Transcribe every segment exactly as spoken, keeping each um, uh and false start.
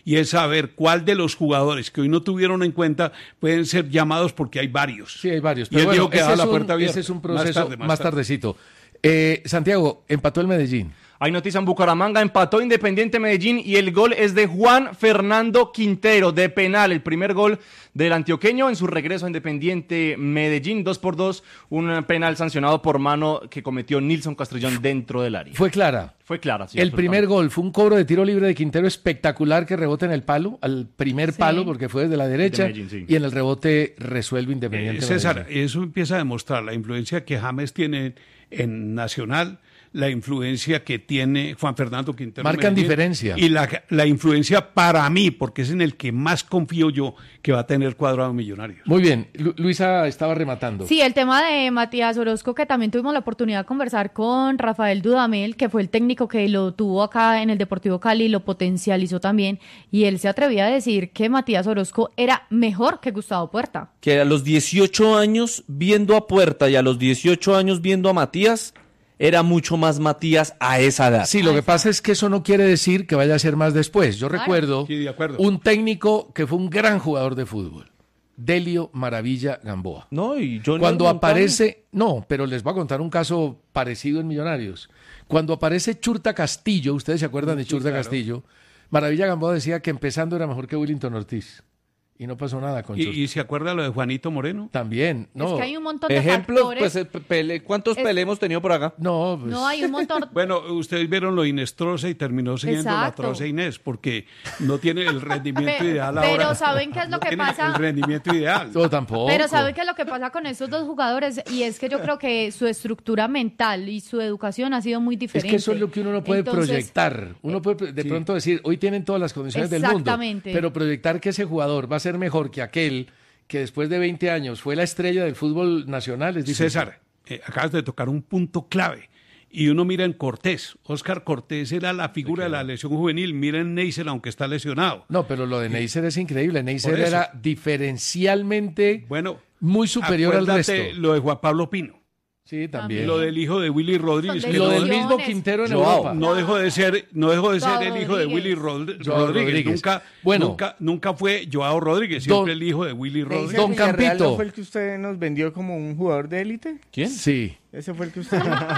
y es saber cuál de los jugadores que hoy no tuvieron en cuenta pueden ser llamados, porque hay varios. Sí, hay varios. Y él Pero dijo bueno, que ese, daba es la un, puerta abierta. ese es un proceso Más tarde, más más tarde. tardecito. Eh, Santiago, empató el Medellín. Hay noticia en Bucaramanga, empató Independiente Medellín y el gol es de Juan Fernando Quintero, de penal, el primer gol del antioqueño en su regreso a Independiente Medellín, dos por dos, un penal sancionado por mano que cometió Nilson Castrillón dentro del área. Fue clara. Fue clara, sí. El primer gol fue un cobro de tiro libre de Quintero espectacular que rebota en el palo, al primer Sí. palo, porque fue desde la derecha, Medellín, sí. y en el rebote resuelve Independiente Eh, César, Medellín. eso empieza a demostrar la influencia que James tiene en Nacional, la influencia que tiene Juan Fernando Quintero. Marcan Medellín, diferencia. Y la, la influencia para mí, porque es en el que más confío yo que va a tener Cuadrado Millonarios. Muy bien, Lu- Luisa estaba rematando. Sí, el tema de Matías Orozco, que también tuvimos la oportunidad de conversar con Rafael Dudamel, que fue el técnico que lo tuvo acá en el Deportivo Cali, lo potencializó también, y él se atrevía a decir que Matías Orozco era mejor que Gustavo Puerta. Que a los dieciocho años viendo a Puerta y a los dieciocho años viendo a Matías, era mucho más Matías a esa edad. Sí, lo que pasa es que eso no quiere decir que vaya a ser más después. Yo Claro. recuerdo Sí, de acuerdo. un técnico que fue un gran jugador de fútbol, Delio Maravilla Gamboa. No, y Johnny Cuando Montano. aparece, no, pero les voy a contar un caso parecido en Millonarios. Cuando aparece Churta Castillo, ustedes se acuerdan de Churta Castillo, Maravilla Gamboa decía que empezando era mejor que Willington Ortiz. Y no pasó nada con ¿Y, Churta. y se acuerda lo de Juanito Moreno? También, no. Es que hay un montón de Ejemplos, factores. pues, eh, Pele, ¿cuántos Es- Pele hemos tenido por acá? No, pues, No, hay un montón. Bueno, ustedes vieron lo de Inés Troce y terminó siguiendo Exacto. la Troce Inés, porque no tiene el rendimiento Pe- ideal pero ahora. ¿saben qué es lo No que tiene pasa? el rendimiento ideal. no, tampoco. Pero ¿sabe qué es lo que pasa con estos dos jugadores? Y es que yo creo que su estructura mental y su educación ha sido muy Es diferente. que eso es lo que uno no puede Entonces, proyectar. Uno puede de pronto decir, hoy tienen todas las condiciones del mundo, Exactamente. pero proyectar que ese jugador va a ser mejor que aquel que después de veinte años fue la estrella del fútbol nacional es difícil. César, eh, acabas de tocar un punto clave. Y uno mira en Cortés. Óscar Cortés era la figura de la lesión juvenil. Mira en Neisser, aunque está lesionado. No, pero lo de Neisser es increíble. Neisser Por eso. era diferencialmente Bueno, muy superior al acuérdate resto. lo de Juan Pablo Pino. Sí, también. Lo del hijo de Willy Rodríguez. Son que Y lo no- del lesiones. mismo Quintero en Joao, Europa. No dejó de ser, no dejó de ser Joao el hijo de Rodríguez. Willy Rod- Joao Rodríguez. Rodríguez. Nunca, Bueno. nunca, nunca fue Joao Rodríguez, Don- siempre el hijo de Willy Rodríguez. Don Villarreal Campito. ¿No fue el que usted nos vendió como un jugador de élite? ¿Quién? Sí. Ese fue el que usted...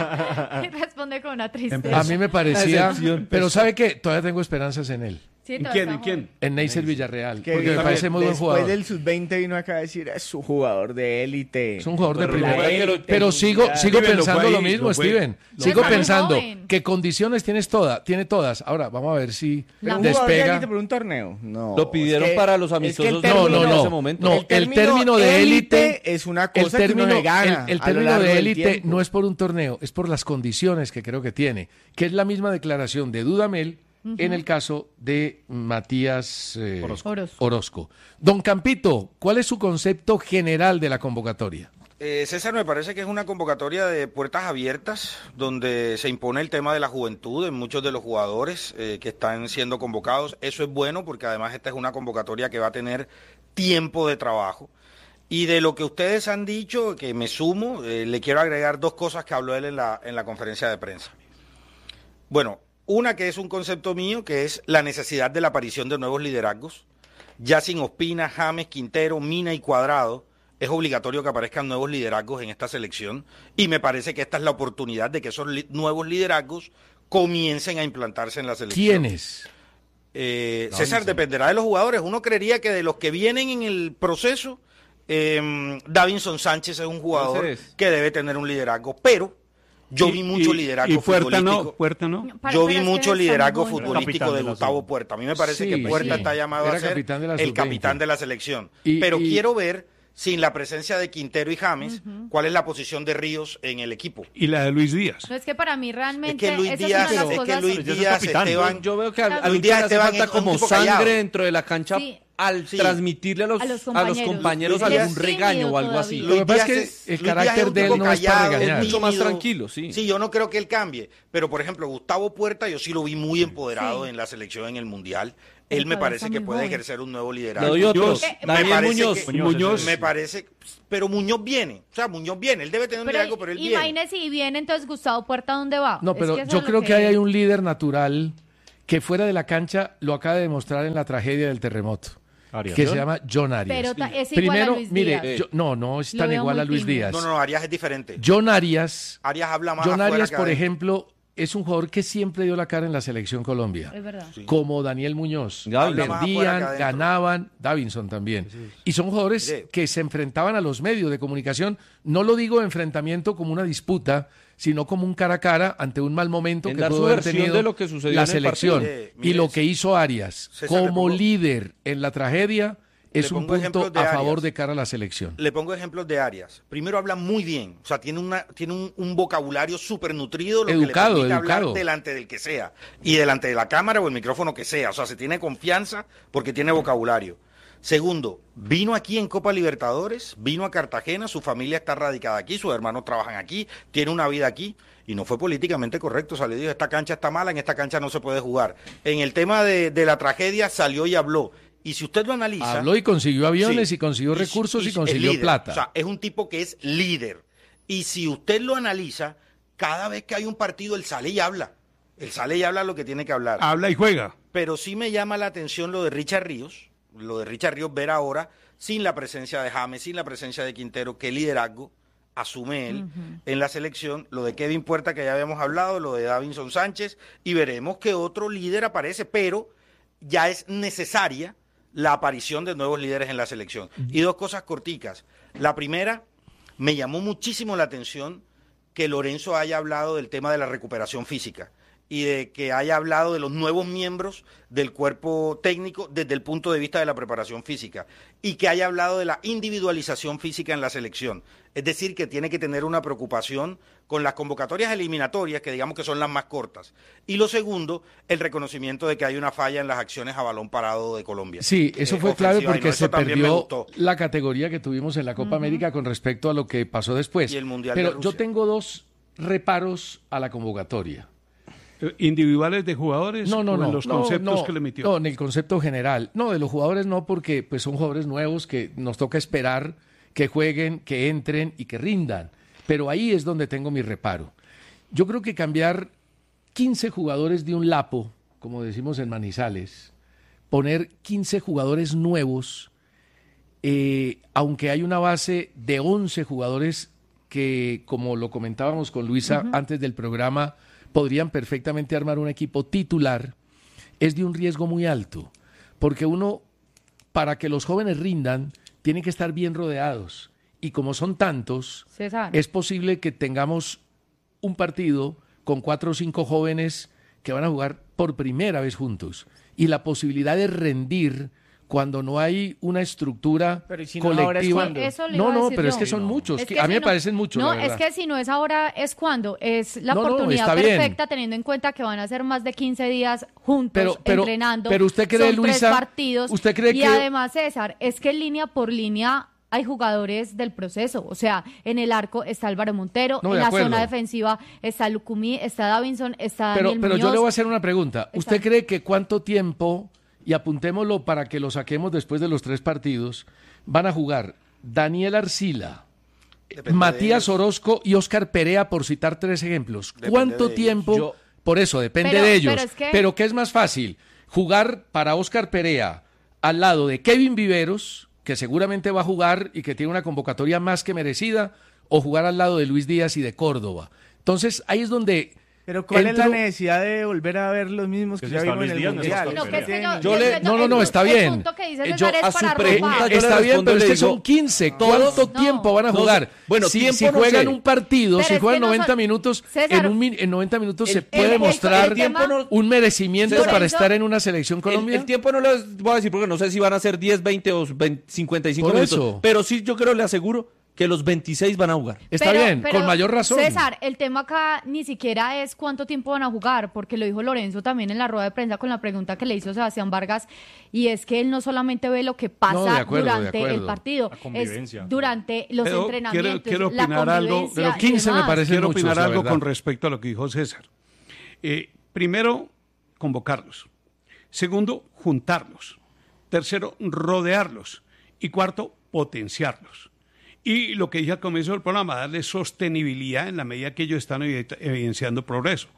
Responde con una tristeza. A mí me parecía, Decepción. pero ¿sabe qué? Todavía tengo esperanzas en él. Sí, ¿En todavía quién? ¿En está quién? joven. En Neisser Villarreal, que porque me también parece muy buen después jugador. del sub veinte vino acá a decir, es su jugador de élite. Es un jugador de Pero primera. la élite Pero sigo, mundial. sigo Steven lo pensando fue lo ahí, mismo, lo fue. Steven. Lo Sigo fue. pensando Joven. que condiciones tienes todas, tiene todas. Ahora, vamos a ver si Pero un jugador de despega. élite por un torneo. No. Lo pidieron es que- para los es que amistosos el de No, término- no, en no. ese momento. No, El el término término de élite élite es una el cosa que uno término, le gana el, el a lo término largo de del élite tiempo. no es por un torneo, es por las condiciones que creo que tiene, que es la misma declaración de Dudamel en el caso de Matías eh, Orozco. Orozco. Don Campito, ¿cuál es su concepto general de la convocatoria? Eh, César, me parece que es una convocatoria de puertas abiertas, donde se impone el tema de la juventud en muchos de los jugadores eh, que están siendo convocados. Eso es bueno porque además esta es una convocatoria que va a tener tiempo de trabajo. Y de lo que ustedes han dicho, que me sumo, eh, le quiero agregar dos cosas que habló él en la, en la conferencia de prensa. Bueno, una que es un concepto mío, que es la necesidad de la aparición de nuevos liderazgos. Ya sin Ospina, James, Quintero, Mina y Cuadrado, es obligatorio que aparezcan nuevos liderazgos en esta selección y me parece que esta es la oportunidad de que esos li- nuevos liderazgos comiencen a implantarse en la selección. ¿Quiénes? Eh, César, dependerá de los jugadores. Uno creería que de los que vienen en el proceso, eh, Davinson Sánchez es un jugador Ese es. que debe tener un liderazgo, pero yo Y- vi mucho y- liderazgo y Puerta no, futbolístico. Puerta no. Para- Yo pero vi es que mucho está liderazgo muy bueno. futbolístico Capitán de de la Gustavo sub- Puerta. A mí me parece Sí, que Puerta sí. está llamado Era a ser capitán de la el sub veinte. capitán de la selección. Y- Pero y- quiero ver, sin la presencia de Quintero y James, cuál es la posición de Ríos en el equipo. Y la de Luis Díaz. No, es que para mí Es realmente que Luis esa Díaz, es una de es las que cosas... Luis Pero ya es Díaz, capitán. Esteban, Yo veo que a, a Luis Luis Díaz le hace Esteban falta es un como tipo sangre callado. dentro de la cancha Sí. al Sí. transmitirle a los, A los a los compañeros. compañeros Luis Díaz algún es regaño tímido o algo así. todavía. Lo que pasa es Díaz que el Luis Díaz carácter es un de él tipo no es para callado, regañar. mucho más tímido. tranquilo, sí. Sí, yo no creo que él cambie, pero por ejemplo, Gustavo Puerta, yo sí lo vi muy empoderado Sí. en la selección en el Mundial. Él El me cabeza parece que muy puede joven. ejercer un nuevo Le liderazgo. doy otros. Muñoz, Eh, Me Daniel parece Muñoz. que- Muñoz. Me parece, pero Muñoz viene, o sea, Muñoz viene, él debe tener un Pero liderazgo, pero él viene. imagínese si viene entonces Gustavo Puerta, ¿dónde va? No, Es pero que eso yo es lo creo que ahí hay un líder natural que fuera de la cancha lo acaba de demostrar en la tragedia del terremoto, Arias. que se llama John Arias. Pero ta- es igual Primero, a Luis mire, Díaz. yo- no, no es Lo tan veo igual muy a Luis tímido. Díaz. No, no, no, Arias es diferente. John Arias, Arias habla más John afuera Arias, que por adentro. ejemplo, es un jugador que siempre dio la cara en la selección Colombia. Es verdad. Como Daniel Muñoz. Gaby. Habla más afuera que Perdían, adentro. ganaban, Davinson también. Y son jugadores Mire. que se enfrentaban a los medios de comunicación. No lo digo enfrentamiento como una disputa, sino como un cara a cara ante un mal momento En que dar pudo su haber versión tenido de lo que sucedió la en el selección. partido. Mire, Y mire, lo que hizo Arias César, le como pongo- líder en la tragedia es Le un pongo punto ejemplos de a favor Arias. de cara a la selección. Le pongo ejemplos de Arias. Primero habla muy bien, o sea, tiene, una, tiene un, un vocabulario súper nutrido, lo Educado, que le permite educado. hablar delante del que sea, y delante de la cámara o el micrófono que sea, o sea, se tiene confianza porque tiene vocabulario. Segundo, vino aquí en Copa Libertadores, vino a Cartagena, su familia está radicada aquí, sus hermanos trabajan aquí, tiene una vida aquí, y no fue políticamente correcto, o sea, le dijo, esta cancha está mala, en esta cancha no se puede jugar. En el tema de, de la tragedia salió y habló. Y si usted lo analiza... Habló y consiguió aviones Sí. y consiguió Y- recursos y, y es consiguió líder. plata. O sea, es un tipo que es líder. Y si usted lo analiza, cada vez que hay un partido, él sale y habla. Él sale y habla lo que tiene que hablar. Habla y juega. Pero sí me llama la atención lo de Richard Ríos, lo de Richard Ríos ver ahora, sin la presencia de James, sin la presencia de Quintero, qué liderazgo asume él en la selección, lo de Kevin Puerta que ya habíamos hablado, lo de Davinson Sánchez, y veremos que otro líder aparece, pero ya es necesaria la aparición de nuevos líderes en la selección. Y dos cosas corticas. La primera, me llamó muchísimo la atención que Lorenzo haya hablado del tema de la recuperación física y de que haya hablado de los nuevos miembros del cuerpo técnico desde el punto de vista de la preparación física y que haya hablado de la individualización física en la selección. Es decir, que tiene que tener una preocupación con las convocatorias eliminatorias, que digamos que son las más cortas. Y lo segundo, el reconocimiento de que hay una falla en las acciones a balón parado de Colombia. Sí, eso Eh, fue clave ofensiva, y porque no, eso se también me perdió gustó. la categoría que tuvimos en la Copa América con respecto a lo que pasó después. Y el Mundial Pero de yo Rusia. tengo dos reparos a la convocatoria. Eh, ¿Individuales de jugadores No, no, o no. en los no, conceptos no, que le emitió? No, en el concepto general. No, de los jugadores no, porque pues son jugadores nuevos que nos toca esperar que jueguen, que entren y que rindan. Pero ahí es donde tengo mi reparo. Yo creo que cambiar quince jugadores de un lapo, como decimos en Manizales, poner quince jugadores nuevos, eh, aunque hay una base de once jugadores que, como lo comentábamos con Luisa antes del programa, podrían perfectamente armar un equipo titular, es de un riesgo muy alto, porque uno, para que los jóvenes rindan, tiene que estar bien rodeados, y como son tantos, César. es posible que tengamos un partido con cuatro o cinco jóvenes que van a jugar por primera vez juntos, y la posibilidad de rendir cuando no hay una estructura Pero ¿y si no ahora es colectiva. cuándo? Eso le no, iba a no, decir pero es yo. que son muchos. Es que que a mí si me no- parecen muchos. No, la es verdad. que si no es ahora, es cuando. Es la No, no, oportunidad está bien. perfecta, teniendo en cuenta que van a ser más de quince días juntos, Pero- pero- entrenando. pero usted cree, son Luisa, tres partidos. ¿usted cree y que- además, César, es que línea por línea hay jugadores del proceso. O sea, en el arco está Álvaro Montero, No, en de la acuerdo. zona defensiva está Lucumí, está Davinson, está Pero, Daniel pero yo Muñoz. le voy a hacer una pregunta. ¿Usted Está- cree que cuánto tiempo, y apuntémoslo para que lo saquemos después de los tres partidos, van a jugar Daniel Arcila, Depende de Matías ellos. Orozco y Óscar Perea, por citar tres ejemplos? Depende ¿Cuánto de tiempo? ellos. Yo- Por eso, depende Pero- de ellos. pero es que- Pero ¿qué es más fácil? ¿Jugar para Óscar Perea al lado de Kevin Viveros, que seguramente va a jugar y que tiene una convocatoria más que merecida, o jugar al lado de Luis Díaz y de Córdoba? Entonces, ahí es donde... Pero ¿cuál es la entro- necesidad de volver a ver los mismos que Que ya si está vimos en Luis el Díaz, no está Mundial? No, que es que yo- Yo yo le- entiendo no, no, el no, pu- está el bien. punto que dice Eh, César yo- es a su para pregunta, robar. yo le Está bien, respondo, pero le es que digo, son quince. todos- ¿Cuánto No. tiempo van a No jugar? sé. Bueno, si, tiempo si no juegan sé. un partido, Pero si es juegan que no noventa son- minutos, César, en, un, min- en noventa minutos se el- puede el- mostrar el tiempo no- un merecimiento Por para eso- estar en una selección El, Colombia. el tiempo no les voy a decir porque no sé si van a ser diez, veinte o veinte, cincuenta y cinco Por minutos. eso. Pero sí, yo creo, le aseguro que los veintiséis van a jugar. Está Pero- bien, pero, con mayor razón. César, el tema acá ni siquiera es cuánto tiempo van a jugar, porque lo dijo Lorenzo también en la rueda de prensa con la pregunta que le hizo Sebastián Vargas, y es que él no solamente ve lo que pasa No, de acuerdo, de durante el acuerdo. partido, La convivencia. es durante los Pero entrenamientos, quiero- quiero la opinar algo, convivencia pero y quince me demás. parece Quiero muchos, opinar la algo verdad. con respecto a lo que dijo César. Eh, primero, convocarlos. Segundo, juntarlos. Tercero, rodearlos. Y cuarto, potenciarlos. Y lo que dije al comienzo del programa, darle sostenibilidad en la medida que ellos están evi- evidenciando progreso.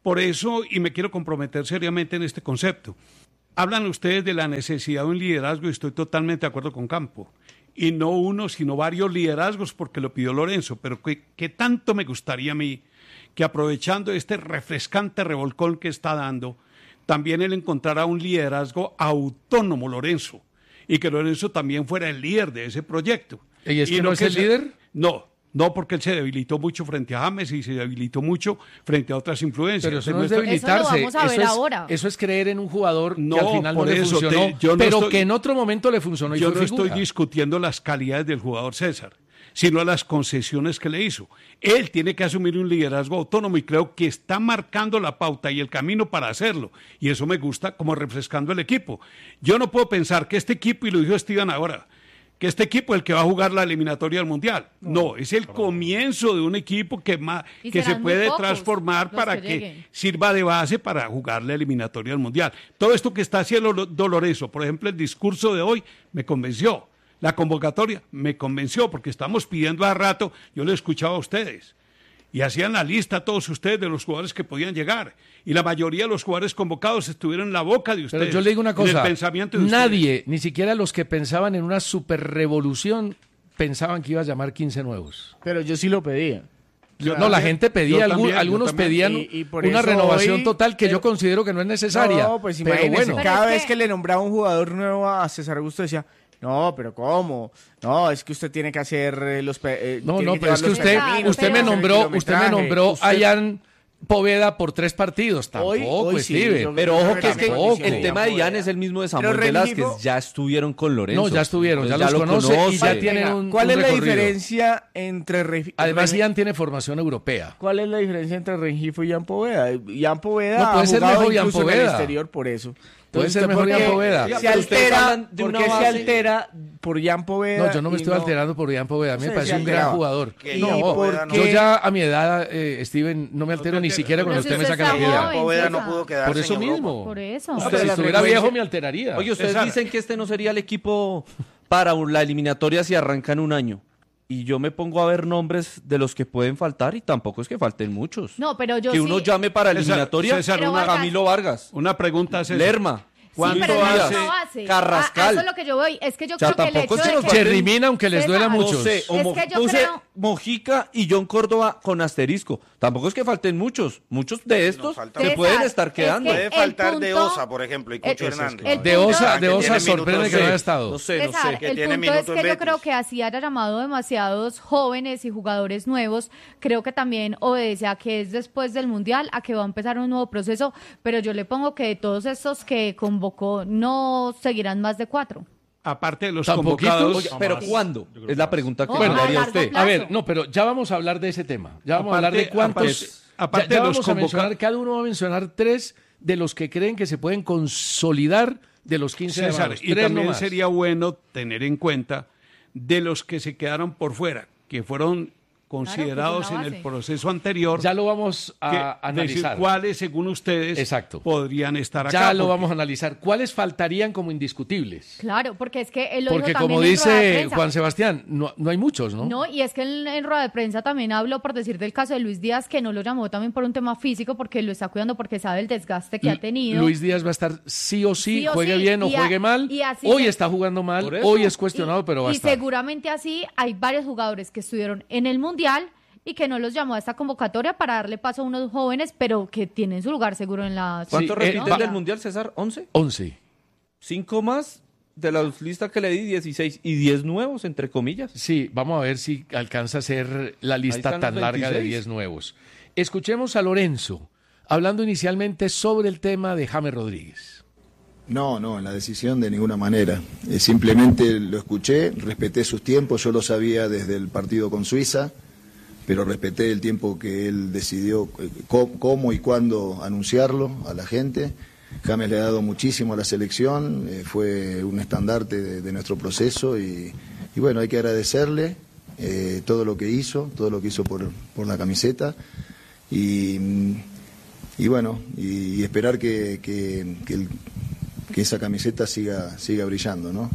Por eso, y me quiero comprometer seriamente en este concepto, hablan ustedes de la necesidad de un liderazgo y estoy totalmente de acuerdo con Campo. Y no uno, sino varios liderazgos porque lo pidió Lorenzo. Pero que, que tanto me gustaría a mí que aprovechando este refrescante revolcón que está dando, también él encontrara un liderazgo autónomo, Lorenzo. Y que Lorenzo también fuera el líder de ese proyecto. ¿Y es que y no es el se, líder? No. No, porque él se debilitó mucho frente a James y se debilitó mucho frente a otras influencias. Pero eso no es Demuestra- debilitarse. Eso lo vamos a ver eso, es, ahora. eso es creer en un jugador No, que al final no por le eso, funcionó, te- yo no pero estoy- que en otro momento le funcionó y Yo fue no figura. estoy discutiendo las calidades del jugador César, sino las concesiones que le hizo. Él tiene que asumir un liderazgo autónomo y creo que está marcando la pauta y el camino para hacerlo. Y eso me gusta como refrescando el equipo. Yo no puedo pensar que este equipo, y lo dijo Steven ahora, que este equipo es el que va a jugar la eliminatoria del Mundial. No, es el comienzo de un equipo que, ma- Y que se serán muy puede pocos transformar los para que que, lleguen. sirva de base para jugar la eliminatoria del Mundial. Todo esto que está haciendo Lo- Lorenzo, por ejemplo, el discurso de hoy me convenció. La convocatoria me convenció porque estamos pidiendo a rato, yo lo he escuchado a ustedes. Y hacían la lista todos ustedes de los jugadores que podían llegar. Y la mayoría de los jugadores convocados estuvieron en la boca de ustedes. Pero yo le digo una en cosa, el pensamiento de ustedes. nadie, ni siquiera los que pensaban en una superrevolución, pensaban que iba a llamar quince nuevos. Pero yo sí lo pedía. Yo No, la también, gente pedía, yo algún- también, yo algunos también. pedían Y- y por una eso renovación hoy- total que yo pero- considero que no es necesaria. No, pues pero imagínese, bueno, Pero cada es vez que- que le nombraba un jugador nuevo a César Augusto decía, no, pero ¿cómo? No, es que usted tiene que hacer eh, los... pe- eh, no, tiene no, que pero es que llevar los usted, pergaminos, usted me tiene que hacer nombró, el usted me kilometraje. nombró Usted- a Ian Poveda por tres partidos. Hoy- Tampoco, hoy sí, Steven. yo- Pero ojo que es que Tampoco. el tema de Ian es el mismo de Samuel Pero Velázquez. Rengifo- Ya estuvieron con Lorenzo. No, ya estuvieron, ya Entonces los lo conoce y ya conoce. tienen Venga, un- ¿cuál un es la recorrido. diferencia entre... Re- Además, Re- Ian tiene formación europea. ¿Cuál es la diferencia entre Rengifo y Ian Poveda? Ian Poveda No, puede ha ser jugado mejor Ian incluso en el Poveda. exterior por eso. Puede ser ¿usted mejor por qué Ian Poveda. Oiga, Se pero ustedes altera, hablan de ¿por una qué se base- altera por Ian Poveda? No, yo no me y estoy alterando por Ian Poveda. A mí me No sé, parece se un gran alteraba. jugador. Que No, ¿y por yo qué? ya a mi edad, eh, Steven, no me altero ni siquiera cuando Pero usted si me usted saca la está piedra. joven, Poveda no César. pudo quedarse Por eso en Europa. mismo. Por eso. Usted, pero si la estuviera frecuencia- viejo me alteraría. Oye, ustedes César. dicen que este no sería el equipo para la eliminatoria si arranca en un año. Y yo me pongo a ver nombres de los que pueden faltar y tampoco es que falten muchos. No, pero yo que uno sí- llame para César, eliminatoria César, Pero a Vargas- Camilo Vargas, Una pregunta, César. Lerma, Sí, Juan pero no es Díaz, una base. Carrascal. A- a eso es lo que yo voy. Es que yo O sea, creo que el tampoco hecho es que de nos que... Se elimina aunque les duela a César, No muchos. sé, o Es Mo- que yo puse creo- Mojica y John Córdoba con asterisco. Tampoco es que falten muchos. Muchos de estos faltan. se César, pueden estar es quedando. que- Puede el faltar de punto- Osa, por ejemplo, y Cucho el- Hernández. el De punto- Osa, de Que Osa tiene sorprende minutos, que no haya sí. estado. No sé, no César, sé. que el tiene punto es minutos que en yo Betis. creo que así haya llamado demasiados jóvenes y jugadores nuevos, creo que también obedece a que es después del Mundial, a que va a empezar un nuevo proceso, pero yo le pongo que de todos estos que convocó no seguirán más de cuatro. Aparte de los ¿Tan poquitos? convocados, Oye, pero ¿cuándo? Es la pregunta que No, le a haría a largo usted. plazo. A ver, no, pero ya vamos a hablar de ese tema. Ya vamos a hablar de Aparte- cuántos. aparte- aparte ya, ya de los vamos a convoca- mencionar, cada uno va a mencionar tres de los que creen que se pueden consolidar de los quince César, llamados. y Tres también nomás. sería bueno tener en cuenta de los que se quedaron por fuera, que fueron considerados una en el base. proceso anterior, Ya lo vamos a que- analizar. decir cuáles, según ustedes, Exacto. podrían estar acá. Ya lo porque- vamos a analizar. ¿Cuáles faltarían como indiscutibles? Claro, porque es que él lo Porque dijo como también en rueda de dice prensa. Juan Sebastián, no, no hay muchos, ¿no? No, y es que en, en rueda de prensa también habló, por decir del caso de Luis Díaz, que no lo llamó también por un tema físico, porque lo está cuidando, porque sabe el desgaste que ha tenido. Luis Díaz va a estar sí o sí, Sí o juegue sí, bien o y a- juegue mal. y así Hoy se- está jugando mal, Por eso. hoy es cuestionado, pero va a y estar. seguramente así hay varios jugadores que estuvieron en el Mundial y que no los llamó a esta convocatoria para darle paso a unos jóvenes, pero que tienen su lugar seguro en la... ¿Cuántos Sí, eh, repiten va- del Mundial, César? ¿once? once. ¿Cinco más de la lista que le di? dieciséis. Y diez nuevos, entre comillas. Sí, vamos a ver si alcanza a ser la lista están tan los larga de veintiséis. diez nuevos. Escuchemos a Lorenzo, hablando inicialmente sobre el tema de James Rodríguez. No, no, en la decisión de ninguna manera. Eh, simplemente lo escuché, respeté sus tiempos, yo lo sabía desde el partido con Suiza, pero respeté el tiempo que él decidió eh, co- cómo y cuándo anunciarlo a la gente. James le ha dado muchísimo a la selección, eh, fue un estandarte de, de nuestro proceso y, y bueno, hay que agradecerle eh, todo lo que hizo, todo lo que hizo por, por la camiseta y, y bueno, y, y esperar que, que, que, el- que esa camiseta siga, siga brillando, ¿no?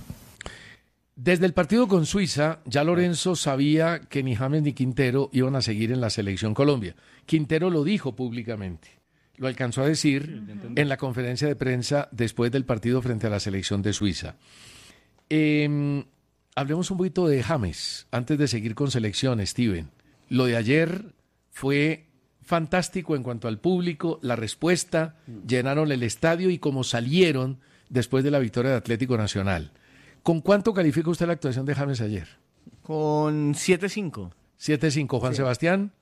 Desde el partido con Suiza, ya Lorenzo sabía que ni James ni Quintero iban a seguir en la selección Colombia. Quintero lo dijo públicamente. lo alcanzó a decir en la conferencia de prensa después del partido frente a la selección de Suiza. Eh, hablemos un poquito de James, antes de seguir con selección, Steven. Lo de ayer fue fantástico en cuanto al público, la respuesta, llenaron el estadio y como salieron después de la victoria de Atlético Nacional. ¿Con cuánto califica usted la actuación de James ayer? Con siete cinco. siete cinco. Juan sí. Sebastián.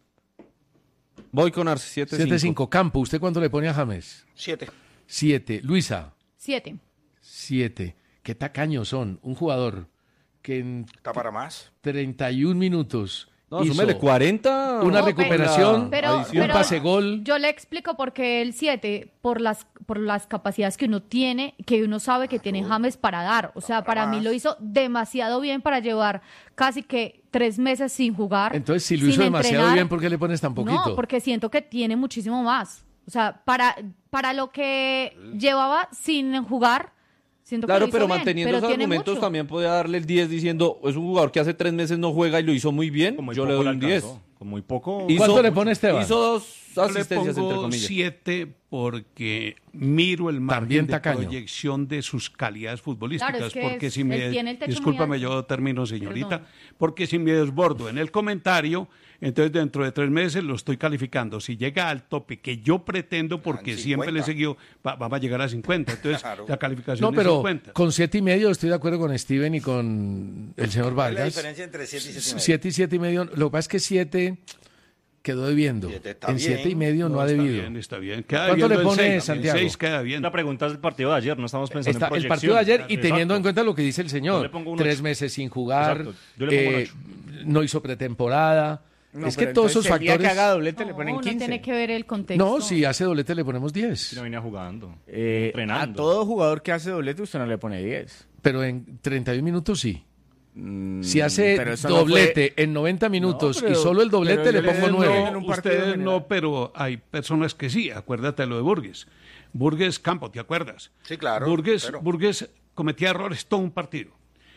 Voy con Arce, siete cinco. siete cinco. Campo, ¿usted cuánto le pone a James? siete. siete. Luisa. siete. siete. Qué tacaños son. Un jugador que en Está para más. treinta y un minutos No, hizo súmele cuarenta. una No, recuperación, pero- un pero- pase gol. Yo le explico por qué el siete, por las, por las capacidades que uno tiene, que uno sabe que tiene James para dar. O sea, para mí lo hizo demasiado bien para llevar casi que tres meses sin jugar. Entonces, si lo sin hizo demasiado entrenar. bien, ¿por qué le pones tan poquito? No, porque siento que tiene muchísimo más. O sea, para, para lo que llevaba sin jugar, siento que Claro, lo hizo pero bien, manteniendo pero esos tiene argumentos mucho. también podía darle el diez diciendo, es un jugador que hace tres meses no juega y lo hizo muy bien, Con muy yo le poco doy un diez. alcanzó. Con muy poco. Hizo- ¿Cuánto le pone Esteban? Hizo dos Yo le asistencias, entre pongo comillas. siete porque miro el También margen de tacaño. proyección de sus calidades futbolísticas. Claro, es que porque es- si él me, tiene el techo muy discúlpame, alto. yo termino, señorita, Perdón. porque si me desbordo en el comentario, entonces dentro de tres meses lo estoy calificando. Si llega al tope que yo pretendo, porque cincuenta. siempre le he seguido, va- vamos a llegar a cincuenta. Entonces Claro. la calificación No, pero es cincuenta. con siete y medio estoy de acuerdo con Steven y con el señor ¿Cuál es la Vargas. diferencia entre siete y siete y medio? Siete y siete y medio. Lo que pasa es que siete quedó debiendo. Siete está En bien. siete y medio no, ha está debido. bien, está bien. Queda ¿Cuánto debiendo le el pone seis, el Santiago? seis queda bien. La pregunta es el partido de ayer, no estamos pensando Está en el proyección. partido de ayer y Exacto. teniendo en cuenta lo que dice el Yo señor. le pongo un Tres ocho. meses sin jugar, Exacto. Yo le pongo un eh, ocho. no hizo pretemporada. No, es que pero todos entonces esos el día factores... que haga doblete le No, ponen uno quince. tiene que ver el contexto. No, si hace doblete le ponemos diez. Si no venía jugando. Eh, a entrenando. todo jugador que hace doblete usted no le pone diez. Pero en treinta y un minutos sí. Mm, Si hace pero eso no doblete en noventa minutos No, pero- y solo el doblete pero le yo pongo le- nueve. en un partido Ustedes general. no, pero hay personas que sí. Acuérdate de lo de Burgues. Burgues Campo, ¿te acuerdas? Sí, claro, Burgues, pero- Burgues cometía errores todo un partido.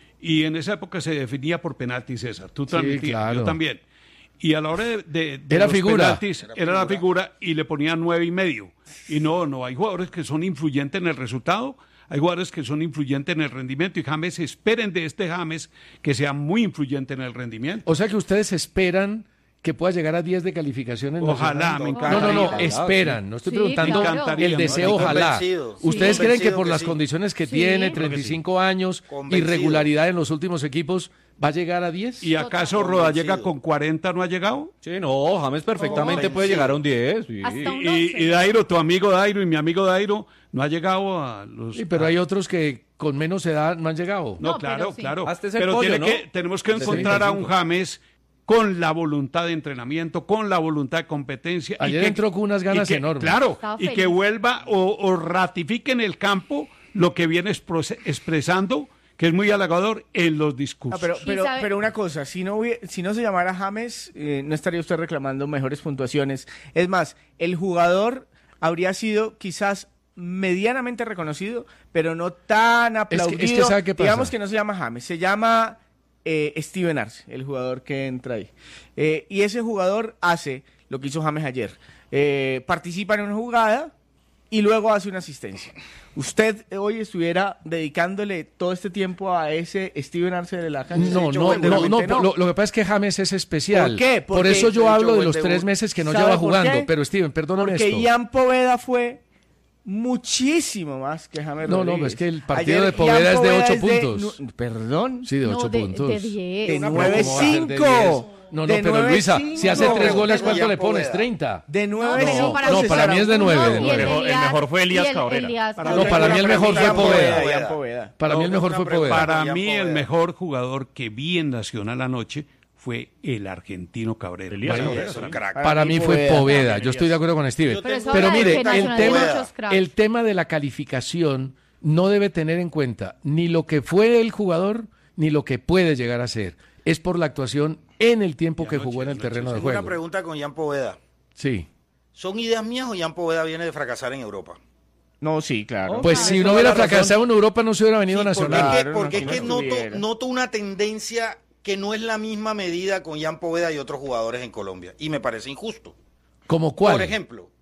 Y en esa época se definía por penalti, César. Tú transmitías, claro. yo también. Y a la hora de, de- de Era los figura. penaltis, era, la figura y le ponían nueve y medio. Y no, no, hay jugadores que son influyentes en el resultado, hay jugadores que son influyentes en el rendimiento y James, esperen de este James que sea muy influyente en el rendimiento. O sea que ustedes esperan que pueda llegar a diez de calificaciones. Ojalá, me No, encanta. no, no, Ojalá, esperan. No estoy Sí, preguntando claro. el deseo, Estoy ojalá. convencido. ¿Ustedes Sí. creen que Convencido por que las sí. condiciones que Sí. tiene, Creo treinta y cinco años, Convencido. irregularidad en los últimos equipos, va a llegar a diez? ¿Y acaso Total. Rodallega Convencido. con cuarenta no ha llegado? Sí, no, James perfectamente Convencido. puede llegar a un diez. sí. Hasta un Y, once. y Dairo, tu amigo Dairo y mi amigo Dairo no ha llegado a los... Sí, pero hay otros que con menos edad no han llegado. No, No, claro, pero sí. claro. Hasta ese Pero pollo, tiene ¿no? que, tenemos que De encontrar a un treinta y cinco. James con la voluntad de entrenamiento, con la voluntad de competencia. y Ayer que- entró con unas y ganas que- enormes. Claro, Estaba y feliz. que vuelva o, o ratifique en el campo lo que viene expro- expresando, que es muy halagador en los Ah, discursos. pero, Y pero, sabe- pero una cosa, si no, hubie- si no se llamara James, eh, no estaría usted reclamando mejores puntuaciones. Es más, el jugador habría sido quizás medianamente reconocido, pero no tan que- es que aplaudido. ¿sabe qué pasa? Digamos que no se llama James, se llama eh, Steven Arce, el jugador que entra ahí. Eh, y ese jugador hace lo que hizo James ayer. Eh, participa en una jugada y luego hace una asistencia. ¿Usted eh, hoy estuviera dedicándole todo este tiempo a ese Steven Arce de la cancha? No, De hecho, no, no, no, seguramente Lo, lo que pasa es que James es especial. ¿Por qué? Por Porque, eso yo de hecho, hablo de buen los debut. tres meses que no ¿Sabe lleva por jugando. qué? Pero Steven, perdóname Porque esto. Ian Poveda fue muchísimo más que James No, no, Rodríguez. es que el partido Ayer de Poveda Ian es de ocho nu- puntos. ¿Perdón? Sí, de No, ocho de- puntos. de diez. De Una nueve ¿Cómo va a ser de cinco. diez? No, no, De pero nueve Luisa, cinco. si hace tres goles, Tengo ¿cuánto Ian le pones? Poveda. ¿treinta? De nueve pero cinco. para no, mí- para mí es de nueve, de Y el nueve. de El mejor fue Elías y el- Cabrera. Elías Para No, mí- para mí el mejor fue Ian Poveda. Ian Poveda. Para mí el No, mejor una fue pregunta. Poveda. Para Ian mí el Poveda. mejor jugador que vi en Nacional anoche fue el argentino Cabrera. Elías Bueno, Cabrera, es un sí. crack. Para mí fue Poveda. Poveda. Yo estoy de acuerdo con Steven. Yo Pero eso Pero habla de mire, que el Nacional tiene tema, muchos cracks. el tema de la calificación no debe tener en cuenta ni lo que fue el jugador ni lo que puede llegar a ser. Es por la actuación en el tiempo que jugó en el terreno de Tengo una juego. pregunta con Jan Poveda. Sí. ¿Son ideas mías o Jan Poveda viene de fracasar en Europa? No, sí, claro. Pues Tienes si no toda hubiera la razón. fracasado en Europa no se hubiera venido a Sí, porque Nacional. es que, Claro, porque es no, que no noto, estuviera. noto una tendencia que no es la misma medida con Jan Poveda y otros jugadores en Colombia. Y me parece injusto. ¿Como cuál? Por ejemplo,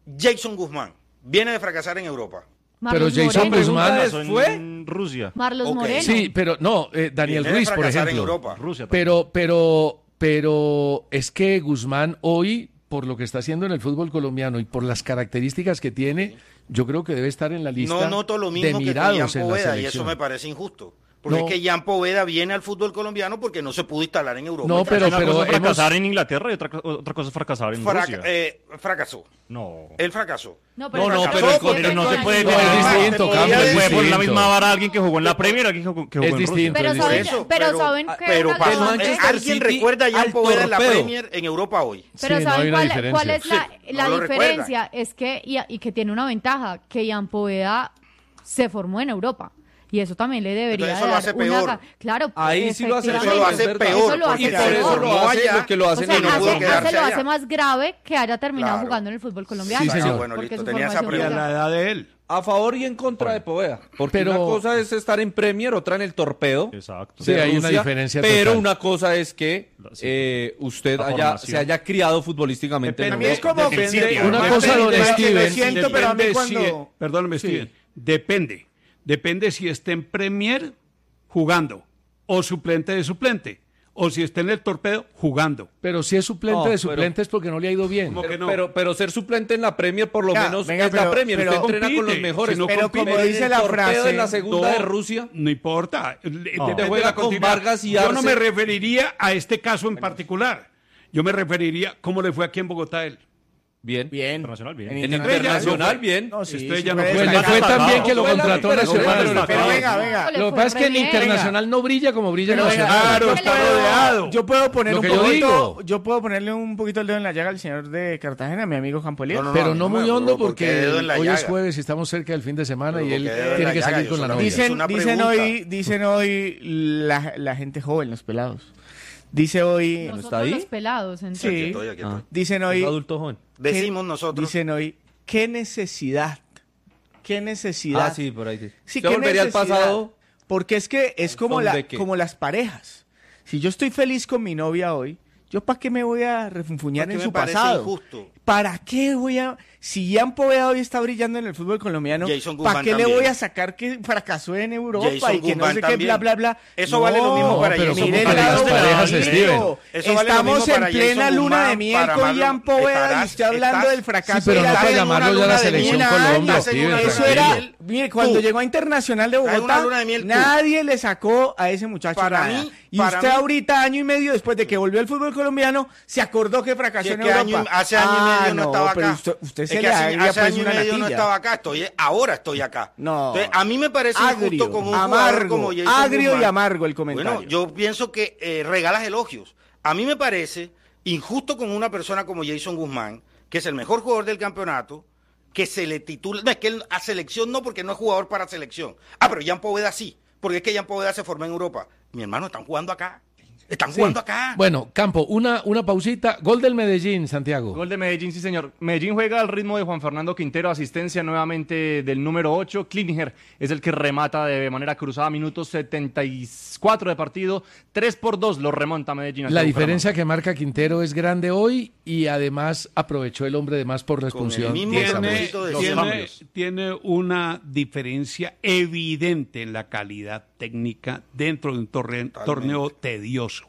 Jason Guzmán viene de fracasar en Europa. Marlos Pero Jason Moreno. Guzmán fue fue. en Rusia. Marlos Ok. Moreno. Sí, pero no, eh, Daniel Viene de Ruiz, por fracasar en ejemplo. Europa. Rusia. Pero, pero, pero es que Guzmán hoy, por lo que está haciendo en el fútbol colombiano y por las características que tiene, yo creo que debe estar en la lista No noto lo de mismo que con mirados Jan en la Poveda y selección. eso me parece injusto. Porque No. es que Jan Poveda viene al fútbol colombiano porque no se pudo instalar en Europa. No, Y pero- Una cosa es fracasar hemos- en Inglaterra y otra, co- otra cosa es fracasar en fraca- Rusia. eh, fracasó. No. Él fracasó. No, No, no, fracasó pero, el- siempre pero no con se puede Aguilar. No, es poner- distinto, no no Cambio, se es puede poner la distinto. misma vara a alguien que jugó en la Premier, alguien que jugó, que jugó Es en distinto. Rusia. Pero Por saben, eso, pero, pero- saben que Pero una para- el cosa- Manchester ¿alguien City recuerda a Jan al Poveda en la torpedo. Premier en Europa hoy? Pero Sí, no ¿saben hay una cuál, diferencia. cuál es la, Sí, la no lo diferencia? Es que, y, y que tiene una ventaja, que Jan Poveda se formó en Europa. Y eso también le debería Entonces eso lo dar hace una... peor. ga- Claro, Ahí sí lo hace efectivamente. Eso lo hace es verdad. peor. Eso lo porque hace Y por se eso peor. lo formó hace, allá. lo que lo O hacen sea, y no en pudo hace, Europa. quedarse hace lo allá. hace más grave que haya terminado Claro. jugando en el fútbol colombiano. Sí, señor. Ah, bueno, Porque listo, su tenía esa formación Y a pregunta. la edad de él. A favor y en contra de Poveda. Porque Pero- una cosa es estar en Premier, otra en el torpedo. Exacto. Sí, de hay una Rusia, diferencia Pero total. una cosa es que Sí. eh, usted La haya, formación. se haya criado futbolísticamente en A mí Depende- es como Depende- ofender. Una Depende- cosa, don depende- Steven, Lo siento, pero a mí Depende cuando... si- perdóname, Steven. Depende. Depende si está en Premier jugando o suplente de suplente o si está en el torpedo jugando. Pero si es suplente No, de pero- suplente es porque no le ha ido bien. ¿Cómo que Pero, no? pero, pero ser suplente en la Premier por lo Venga, menos venga, es la pero- Premier. pero Usted entrena con los compite, mejores. si no Pero compite, como en dice el la torpedo frase... en la segunda No, de Rusia. No importa. Le- depende de juega la con continuidad. Vargas y Yo no Arce. me referiría a este caso en particular. Yo me referiría cómo le fue aquí en Bogotá a él. Bien. Bien. Internacional, bien. En Internacional internacional, fue. bien. No, sí, Estrella sí no puede fue. Pues le destacar. fue tan bien que lo Fue la contrató superación Nacional. del Pero venga, venga. Le Lo que fue pasa es que re en bien. Internacional no brilla como brilla en Pero venga, Nacional. Claro, yo está puedo- rodeado. Yo puedo poner Lo un que yo poquito, digo. yo puedo ponerle un poquito el dedo en la llaga al señor de Cartagena, mi amigo Juan Polier. No, no, Pero a mí no me- muy hondo ¿por qué porque dedo en la hoy es llaga? jueves y estamos cerca del fin de semana Pero y ¿por él qué dedo en tiene la que llaga? salir Yo con la solamente- novia. Es Dicen, una dicen pregunta. hoy, dicen hoy la, la gente joven, los pelados. Dice hoy, ¿No Nosotros está ahí? los pelados, entonces. Sí. Aquí estoy, aquí estoy. dicen Es hoy, adulto joven. Decimos ¿qué- nosotros. Dicen hoy, qué necesidad, qué necesidad. Ah, sí, por ahí. Sí. Sí, ¿Usted ¿qué volvería al necesidad? pasado? Porque es que es como, ¿Son la, de qué? como las parejas. Si yo estoy feliz con mi novia hoy, ¿yo para qué me voy a refunfuñar Porque en me su parece pasado? injusto. ¿Para qué voy a...? Si Jan Poveda hoy está brillando en el fútbol colombiano, Jason ¿para Guzmán qué le también. voy a sacar que fracasó en Europa Jason y que no Guzmán sé qué, también. bla, bla, bla? Eso vale lo mismo para pero Jason ¿cómo Mire que el las lado parejas, bonito. Steven? Eso vale lo Estamos mismo en para plena Jason luna de Guzmán, miel para con Marlon. Jan Poveda y Estarás- usted hablando estás- del fracaso. Sí, pero de no la para vida. llamarlo ya luna la de selección miel. Colombia, Estás en Steven, una Eso luna de era, miel. mire, cuando Tú. llegó a Internacional de Estás en una Bogotá, luna de miel tú. nadie le sacó a ese muchacho Para nada. mí- y para usted mí- ahorita, año y medio después de que volvió al fútbol colombiano, se acordó que fracasó Si es en que Europa. año y- hace año y Ah, medio no, estaba pero acá. Usted, usted Es se que le hace, haría hace pues año y una medio no natilla. estaba acá, estoy, ahora estoy acá. No. Entonces, a mí me parece Agrio, injusto como un jugador amargo, como Jason agrio Guzmán. y amargo el comentario. Bueno, yo pienso que eh, regalas elogios. A mí me parece injusto con una persona como Jason Guzmán, que es el mejor jugador del campeonato, que se le titula, no, es que él a selección no, porque no es jugador para selección. Ah, pero Jan Poveda sí, porque es que Jan Poveda se formó en Europa. Mi hermano, están jugando acá. Están Sí. jugando acá. Bueno, Campo, una, una pausita. Gol del Medellín, Santiago. Gol de Medellín, sí señor. Medellín juega al ritmo de Juan Fernando Quintero, asistencia nuevamente del número ocho. Klinger es el que remata de manera cruzada, minutos setenta y cuatro de partido, tres por dos lo remonta Medellín. La hacia diferencia que marca Quintero es grande hoy y además aprovechó el hombre de más por la Con el expulsión. mismo de Tiene, Samuel. poquito de los tiene, cambios. tiene una diferencia evidente en la calidad técnica dentro de un torre- torneo tedioso,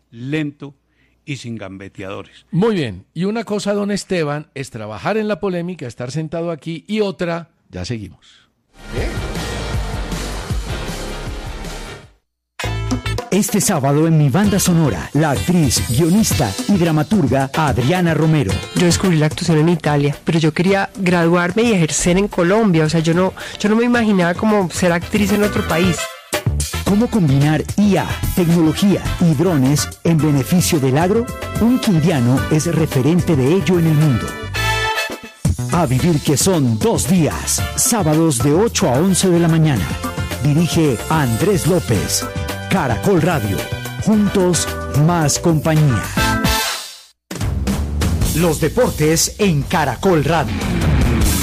lento y sin gambeteadores. Muy bien. Y una cosa, don Esteban, es trabajar en la polémica, estar sentado aquí, y otra, ya seguimos. Este sábado en mi banda sonora, la actriz, guionista y dramaturga Adriana Romero. Yo descubrí la actuación en Italia, pero yo quería graduarme y ejercer en Colombia. O sea, yo no, yo no me imaginaba como ser actriz en otro país. ¿Cómo combinar I A, tecnología y drones en beneficio del agro? Un quindiano es referente de ello en el mundo. A vivir que son dos días, sábados de ocho a once de la mañana. Dirige Andrés López. Caracol Radio. Juntos, más compañía. Los deportes en Caracol Radio.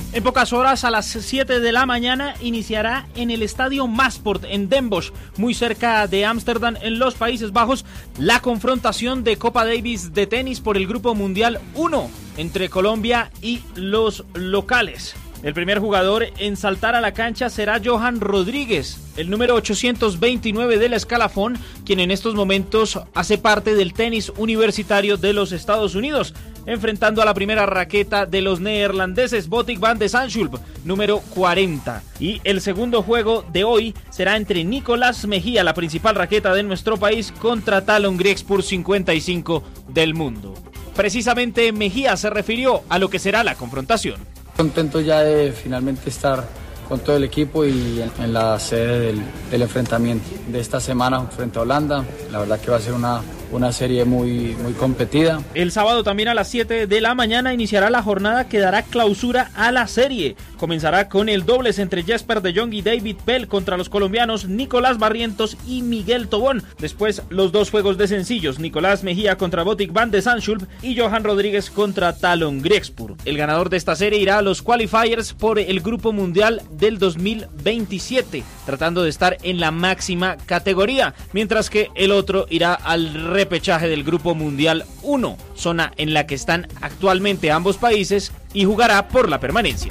En pocas horas, a las siete de la mañana, iniciará en el estadio Masport en Den Bosch, muy cerca de Ámsterdam, en los Países Bajos, la confrontación de Copa Davis de tenis por el Grupo Mundial uno entre Colombia y los locales. El primer jugador en saltar a la cancha será Johan Rodríguez, el número ochocientos veintinueve del escalafón, quien en estos momentos hace parte del tenis universitario de los Estados Unidos, enfrentando a la primera raqueta de los neerlandeses Botic van de Zandschulp, número cuarenta. Y el segundo juego de hoy será entre Nicolás Mejía, la principal raqueta de nuestro país, contra Talon Griegspur, cincuenta y cinco del mundo. Precisamente Mejía se refirió a lo que será la confrontación. Contento ya de finalmente estar con todo el equipo y en, en la sede del, del enfrentamiento de esta semana frente a Holanda. La verdad que va a ser una, una serie muy, muy competida. El sábado también a las siete de la mañana iniciará la jornada que dará clausura a la serie. Comenzará con el dobles entre Jesper de Jong y David Pell contra los colombianos Nicolás Barrientos y Miguel Tobón. Después los dos juegos de sencillos, Nicolás Mejía contra Botic van de Zandschulp y Johan Rodríguez contra Talon Griegspur. El ganador de esta serie irá a los qualifiers por el Grupo Mundial del dos mil veintisiete, tratando de estar en la máxima categoría, mientras que el otro irá al repechaje del Grupo Mundial uno, zona en la que están actualmente ambos países, y jugará por la permanencia.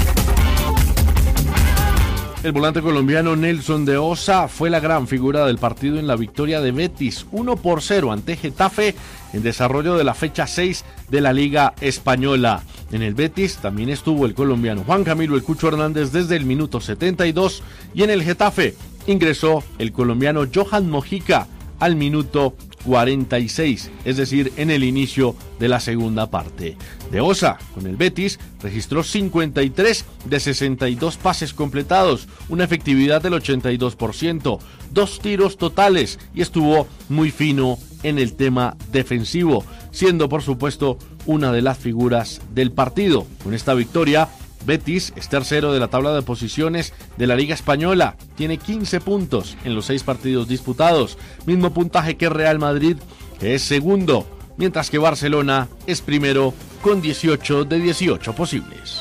El volante colombiano Nelson de Osa fue la gran figura del partido en la victoria de Betis uno por cero ante Getafe en desarrollo de la fecha seis de la Liga Española. En el Betis también estuvo el colombiano Juan Camilo El Cucho Hernández desde el minuto setenta y dos y en el Getafe ingresó el colombiano Johan Mojica al minuto cuarenta y seis, es decir, en el inicio de la segunda parte. De Osa, con el Betis, registró cincuenta y tres de sesenta y dos pases completados, una efectividad del ochenta y dos por ciento, dos tiros totales y estuvo muy fino en el tema defensivo, siendo por supuesto una de las figuras del partido. Con esta victoria, Betis es tercero de la tabla de posiciones de la Liga Española, tiene quince puntos en los seis partidos disputados, mismo puntaje que Real Madrid, que es segundo, mientras que Barcelona es primero con dieciocho de dieciocho posibles.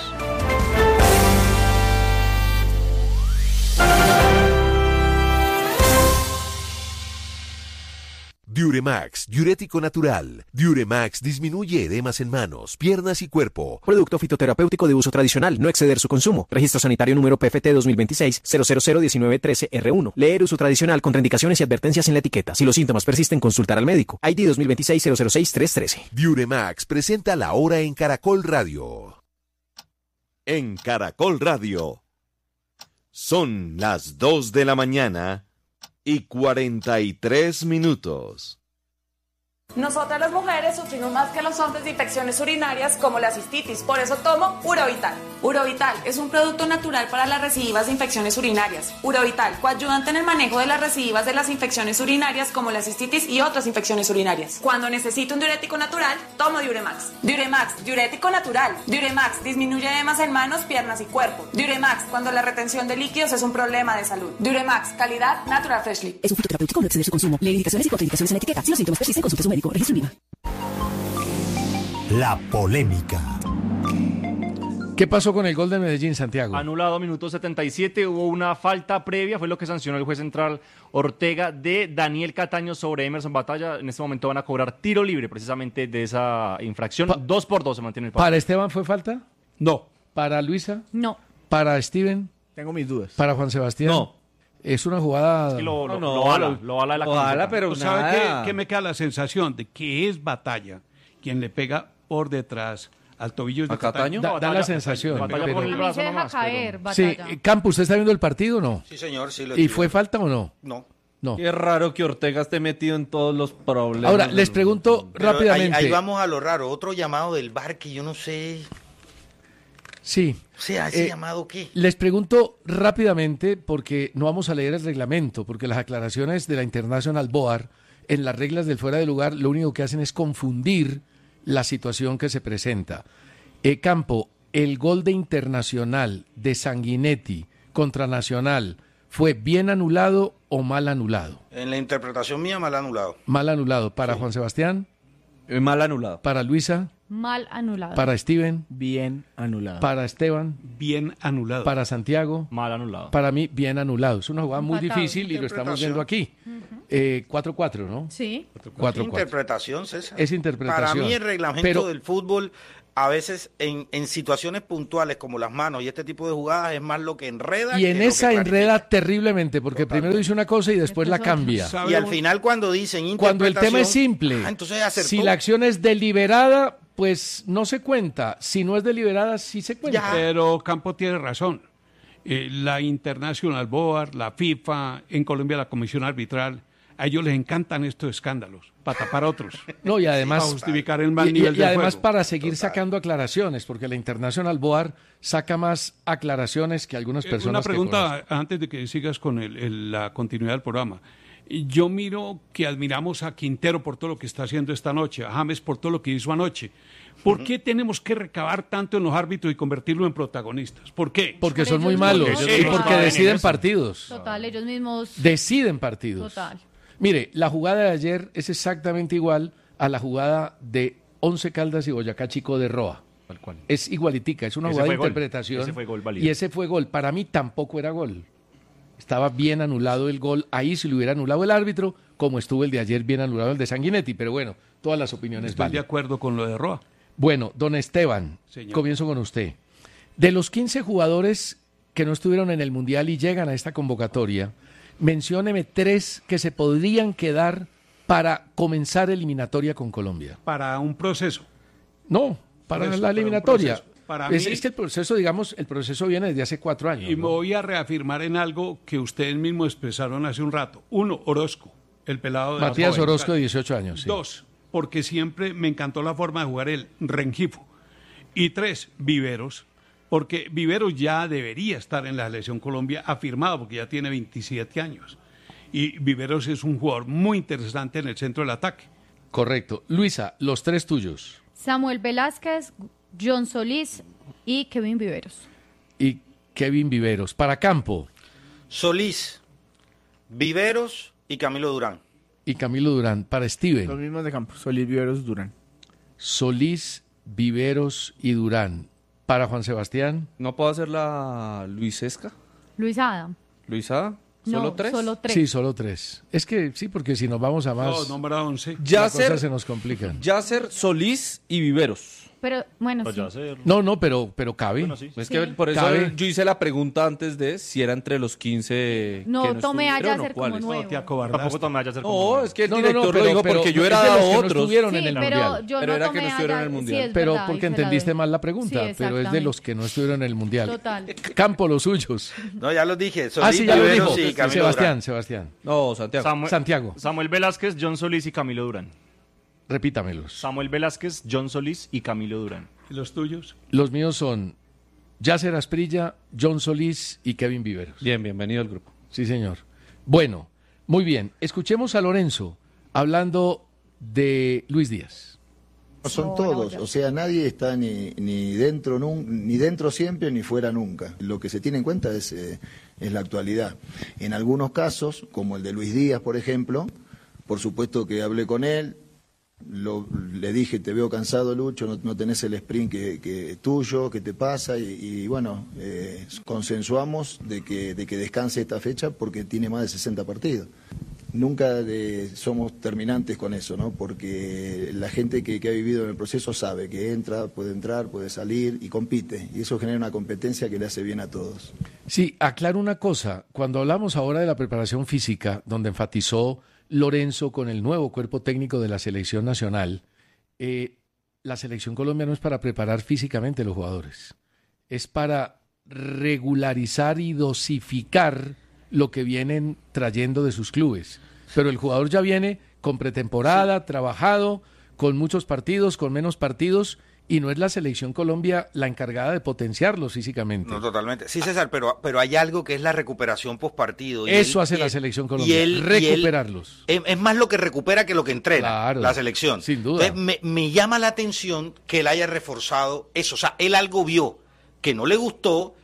Diuremax, diurético natural. Diuremax disminuye edemas en manos, piernas y cuerpo. Producto fitoterapéutico de uso tradicional, no exceder su consumo. Registro sanitario número P F T dos mil veintiséis cero cero cero diecinueve trece R uno. Leer uso tradicional, contraindicaciones y advertencias en la etiqueta. Si los síntomas persisten, consultar al médico. I D dos mil veintiséis cero cero seis tres trece. Diuremax presenta la hora en Caracol Radio. En Caracol Radio. Son las dos de la mañana y cuarenta y tres minutos. Nosotras las mujeres sufrimos más que los hombres de infecciones urinarias como la cistitis, por eso tomo Urovital. Urovital es un producto natural para las recidivas de infecciones urinarias. Urovital, coayudante en el manejo de las recidivas de las infecciones urinarias como la cistitis y otras infecciones urinarias. Cuando necesito un diurético natural, tomo Diuremax. Diuremax, diurético natural. Diuremax disminuye edemas en manos, piernas y cuerpo. Diuremax, cuando la retención de líquidos es un problema de salud. Diuremax, calidad Natural Freshly. Es un fitoterapéutico, no exceder su consumo. Leer indicaciones y contraindicaciones en la etiqueta. Si los síntomas persisten, consulte a su médico. Registro INVIMA. La polémica. ¿Qué pasó con el gol de Medellín, Santiago? Anulado, minuto setenta y siete, hubo una falta previa, fue lo que sancionó el juez central Ortega de Daniel Cataño sobre Emerson Batalla. En este momento van a cobrar tiro libre precisamente de esa infracción. Pa- dos por dos se mantiene el partido. ¿Para Esteban fue falta? No. ¿Para Luisa? No. ¿Para Steven? Tengo mis dudas. ¿Para Juan Sebastián? No. Es una jugada... Es que lo, lo, No, no, lo bala, lo- lo bala de la lo bala, camiseta. pero ¿Sabe nada. qué, qué me queda la sensación? De que es Batalla quien le pega por detrás al tobillo de ¿A Cataño? Da, da Batalla- la sensación. Batalla pero- por el A mí brazo se deja nomás, caer, Sí, Batalla. eh, Campo, ¿usted está viendo el partido o no? Sí, señor, sí lo ¿Y estoy fue viendo. falta o no? No. No. Qué raro que Ortega esté metido en todos los problemas. Ahora, les pregunto Pero rápidamente. Ahí, ahí vamos a lo raro. Otro llamado del V A R que yo no sé. Sí. O sea, ¿ese Eh, llamado qué? Les pregunto rápidamente, porque no vamos a leer el reglamento, porque las aclaraciones de la International Board en las reglas del fuera de lugar lo único que hacen es confundir la situación que se presenta. Eh, Campo, el gol de Internacional de Sanguinetti contra Nacional, ¿fue bien anulado o mal anulado? En la interpretación mía, mal anulado. Mal anulado. ¿Para Juan Sebastián? Eh, Mal anulado. Para Luisa, Mal anulado. para Steven, Bien anulado. para Esteban, Bien anulado. para Santiago, Mal anulado. para mí, bien anulado. Es una jugada muy Empatado. difícil y lo estamos viendo aquí. Eh, cuatro cuatro, ¿no? Sí. cuatro cuatro. Interpretación, César. Es interpretación. Para mí el reglamento Pero- del fútbol, a veces en, en situaciones puntuales como las manos y este tipo de jugadas, es más lo que enreda. Y en que lo esa que clarifica. enreda terriblemente, porque primero dice una cosa y después la cambia. Y al final cuando dicen Cuando el tema es interpretación, simple, ah, entonces acertó. si la acción es deliberada, pues no se cuenta. Si no es deliberada, sí se cuenta. Pero Campo tiene razón. Eh, la International Board, la FIFA, en Colombia la Comisión Arbitral, a ellos les encantan estos escándalos, para tapar otros. No, y además, para justificar el mal y, nivel y del además juego. para seguir sacando aclaraciones, porque la International Board saca más aclaraciones que algunas Eh, personas. Una que pregunta conocen. antes de que sigas con el- el- la continuidad del programa. Yo miro que admiramos a Quintero por todo lo que está haciendo esta noche, a James por todo lo que hizo anoche. ¿Por qué tenemos que recabar tanto en los árbitros y convertirlos en protagonistas? ¿Por qué? Porque son ellos muy malos mismos. y Ellos porque saben deciden eso. partidos. Total, ellos mismos. Deciden partidos. Total. Mire, la jugada de ayer es exactamente igual a la jugada de Once Caldas y Boyacá Chico de Roa. Tal cual. Es igualitica, es una Ese jugada de fue gol. interpretación. Ese fue gol válido. Y ese fue gol. Para mí tampoco era gol. Estaba bien anulado el gol. Ahí si lo hubiera anulado el árbitro, como estuvo el de ayer bien anulado el de Sanguinetti. Pero bueno, todas las opiniones Estoy de valen. acuerdo con lo de Roa. Bueno, don Esteban, Señor. comienzo con usted. De los quince jugadores que no estuvieron en el Mundial y llegan a esta convocatoria, mencióneme tres que se podrían quedar para comenzar eliminatoria con Colombia. Para un proceso. No, para Proceso, la para un eliminatoria. proceso. Para es, mí- es que el proceso, digamos, el proceso viene desde hace cuatro años. Y me ¿no? voy a reafirmar en algo que ustedes mismos expresaron hace un rato. Uno, Orozco, el pelado de la Matías joven. Orozco, de dieciocho años. sí. Dos, porque siempre me encantó la forma de jugar el Rengifo. Y tres, Viveros, porque Viveros ya debería estar en la selección Colombia afirmado, porque ya tiene veintisiete años. Y Viveros es un jugador muy interesante en el centro del ataque. Correcto. Luisa, los tres tuyos. Samuel Velázquez, John Solís y Kevin Viveros. Y Kevin Viveros. Para Campo. Solís, Viveros y Camilo Durán. Y Camilo Durán. Para Steven. Los mismos de campo. Solís, Viveros, Durán. Solís, Viveros y Durán. Para Juan Sebastián. ¿No puedo hacer la Luisesca? Luis Adam. ¿Luisa? ¿Solo No, tres? solo tres. Sí, solo tres. Es que sí, porque si nos vamos a más, No, nombra once. las Yasser, cosas se nos complican. Yasser, Solís y Viveros. Pero bueno, Pues sí. ya sé. No, no, pero, pero cabe. Bueno, sí. Es Sí. que por eso Cabe. yo hice la pregunta antes de si era entre los quince No, que no tome a estuvieron o Yasser como cuáles. nuevo. No, te acobardaste. Tampoco tomé a Yasser como No, nueve. es que el No, no, no, director pero- lo dijo pero porque yo es era de los que no otros. estuvieron Sí, en el pero Mundial. yo Pero no era que tomé no a estuvieron en el Yasser. Mundial. Sí, es Pero verdad, porque y se la entendiste doy. mal la pregunta, Sí, pero es de exactamente. los que no estuvieron en el Mundial. Total. Campo, los suyos. No, ya los dije. Solís, Ah, sí, ya lo Viveros dijo. y Camilo Sebastián, Durán. Sebastián. No, Santiago. Samuel, Santiago. Samuel Velázquez, John Solís y Camilo Durán. Repítamelos. Samuel Velázquez, John Solís y Camilo Durán. ¿Y los tuyos? Los míos son Yasser Asprilla, John Solís y Kevin Viveros. Bien, bienvenido al grupo. Sí, señor. Bueno, muy bien. Escuchemos a Lorenzo hablando de Luis Díaz. Son todos, o sea, nadie está ni, ni dentro nun- ni dentro siempre ni fuera nunca. Lo que se tiene en cuenta es, eh, es la actualidad. En algunos casos, como el de Luis Díaz, por ejemplo, por supuesto que hablé con él, lo- le dije, te veo cansado, Lucho, no, no tenés el sprint que, que tuyo, ¿qué te pasa? Y, y bueno, eh, consensuamos de que, de que descanse esta fecha porque tiene más de sesenta partidos. Nunca de- somos terminantes con eso, ¿no? Porque la gente que, que ha vivido en el proceso sabe que entra, puede entrar, puede salir y compite. Y eso genera una competencia que le hace bien a todos. Sí, aclaro una cosa. Cuando hablamos ahora de la preparación física, donde enfatizó Lorenzo con el nuevo cuerpo técnico de la selección nacional, eh, la selección colombiana no es para preparar físicamente a los jugadores, es para regularizar y dosificar lo que vienen trayendo de sus clubes. Pero el jugador ya viene con pretemporada, trabajado, con muchos partidos, con menos partidos, y no es la selección Colombia la encargada de potenciarlos físicamente. No, totalmente. Sí, César, pero, pero hay algo que es la recuperación post partido. Eso hace la selección Colombia, él- recuperarlos. él- es, es más lo que recupera que lo que entrena Claro, la selección. sin duda. Entonces, me, me llama la atención que él haya reforzado eso. O sea, él algo vio que no le gustó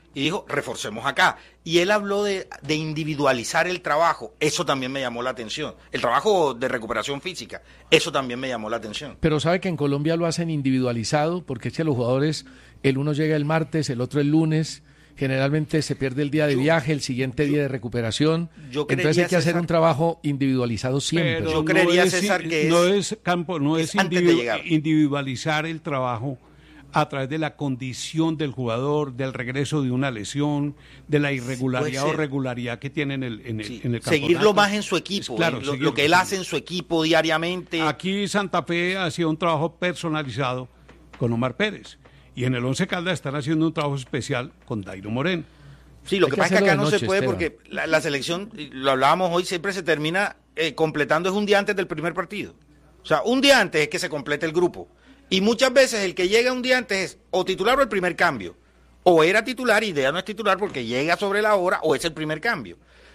y dijo, reforcemos acá. Y él habló de, de individualizar el trabajo, eso también me llamó la atención. El trabajo de recuperación física, eso también me llamó la atención. Pero sabe que en Colombia lo hacen individualizado, porque es que los jugadores, el uno llega el martes, el otro el lunes, generalmente se pierde el día de viaje, el siguiente día de recuperación, yo entonces hay que hacer César, un trabajo individualizado siempre. Pero yo creería, no es, César, que no es, es campo, no es, es antes de individu- llegar. individualizar el trabajo a través de la condición del jugador, del regreso de una lesión, de la irregularidad Puede o ser. regularidad que tienen en el, en el, Sí, en el seguirlo campeonato. más en su equipo, Claro, eh, lo, seguirlo, lo que él hace en su equipo diariamente. Aquí Santa Fe hacía un trabajo personalizado con Omar Pérez y en el Once Caldas están haciendo un trabajo especial con Dairo Moreno. Sí, lo Hay que que pasa es que hacerlo acá de no noche, se puede Esteban. porque la, la selección, y lo hablábamos hoy, siempre se termina eh, completando es un día antes del primer partido. O sea, un día antes es que se complete el grupo. Y muchas veces el que llega un día antes es o titular o el primer cambio. O era titular y ya no es titular porque llega sobre la hora o es el primer cambio.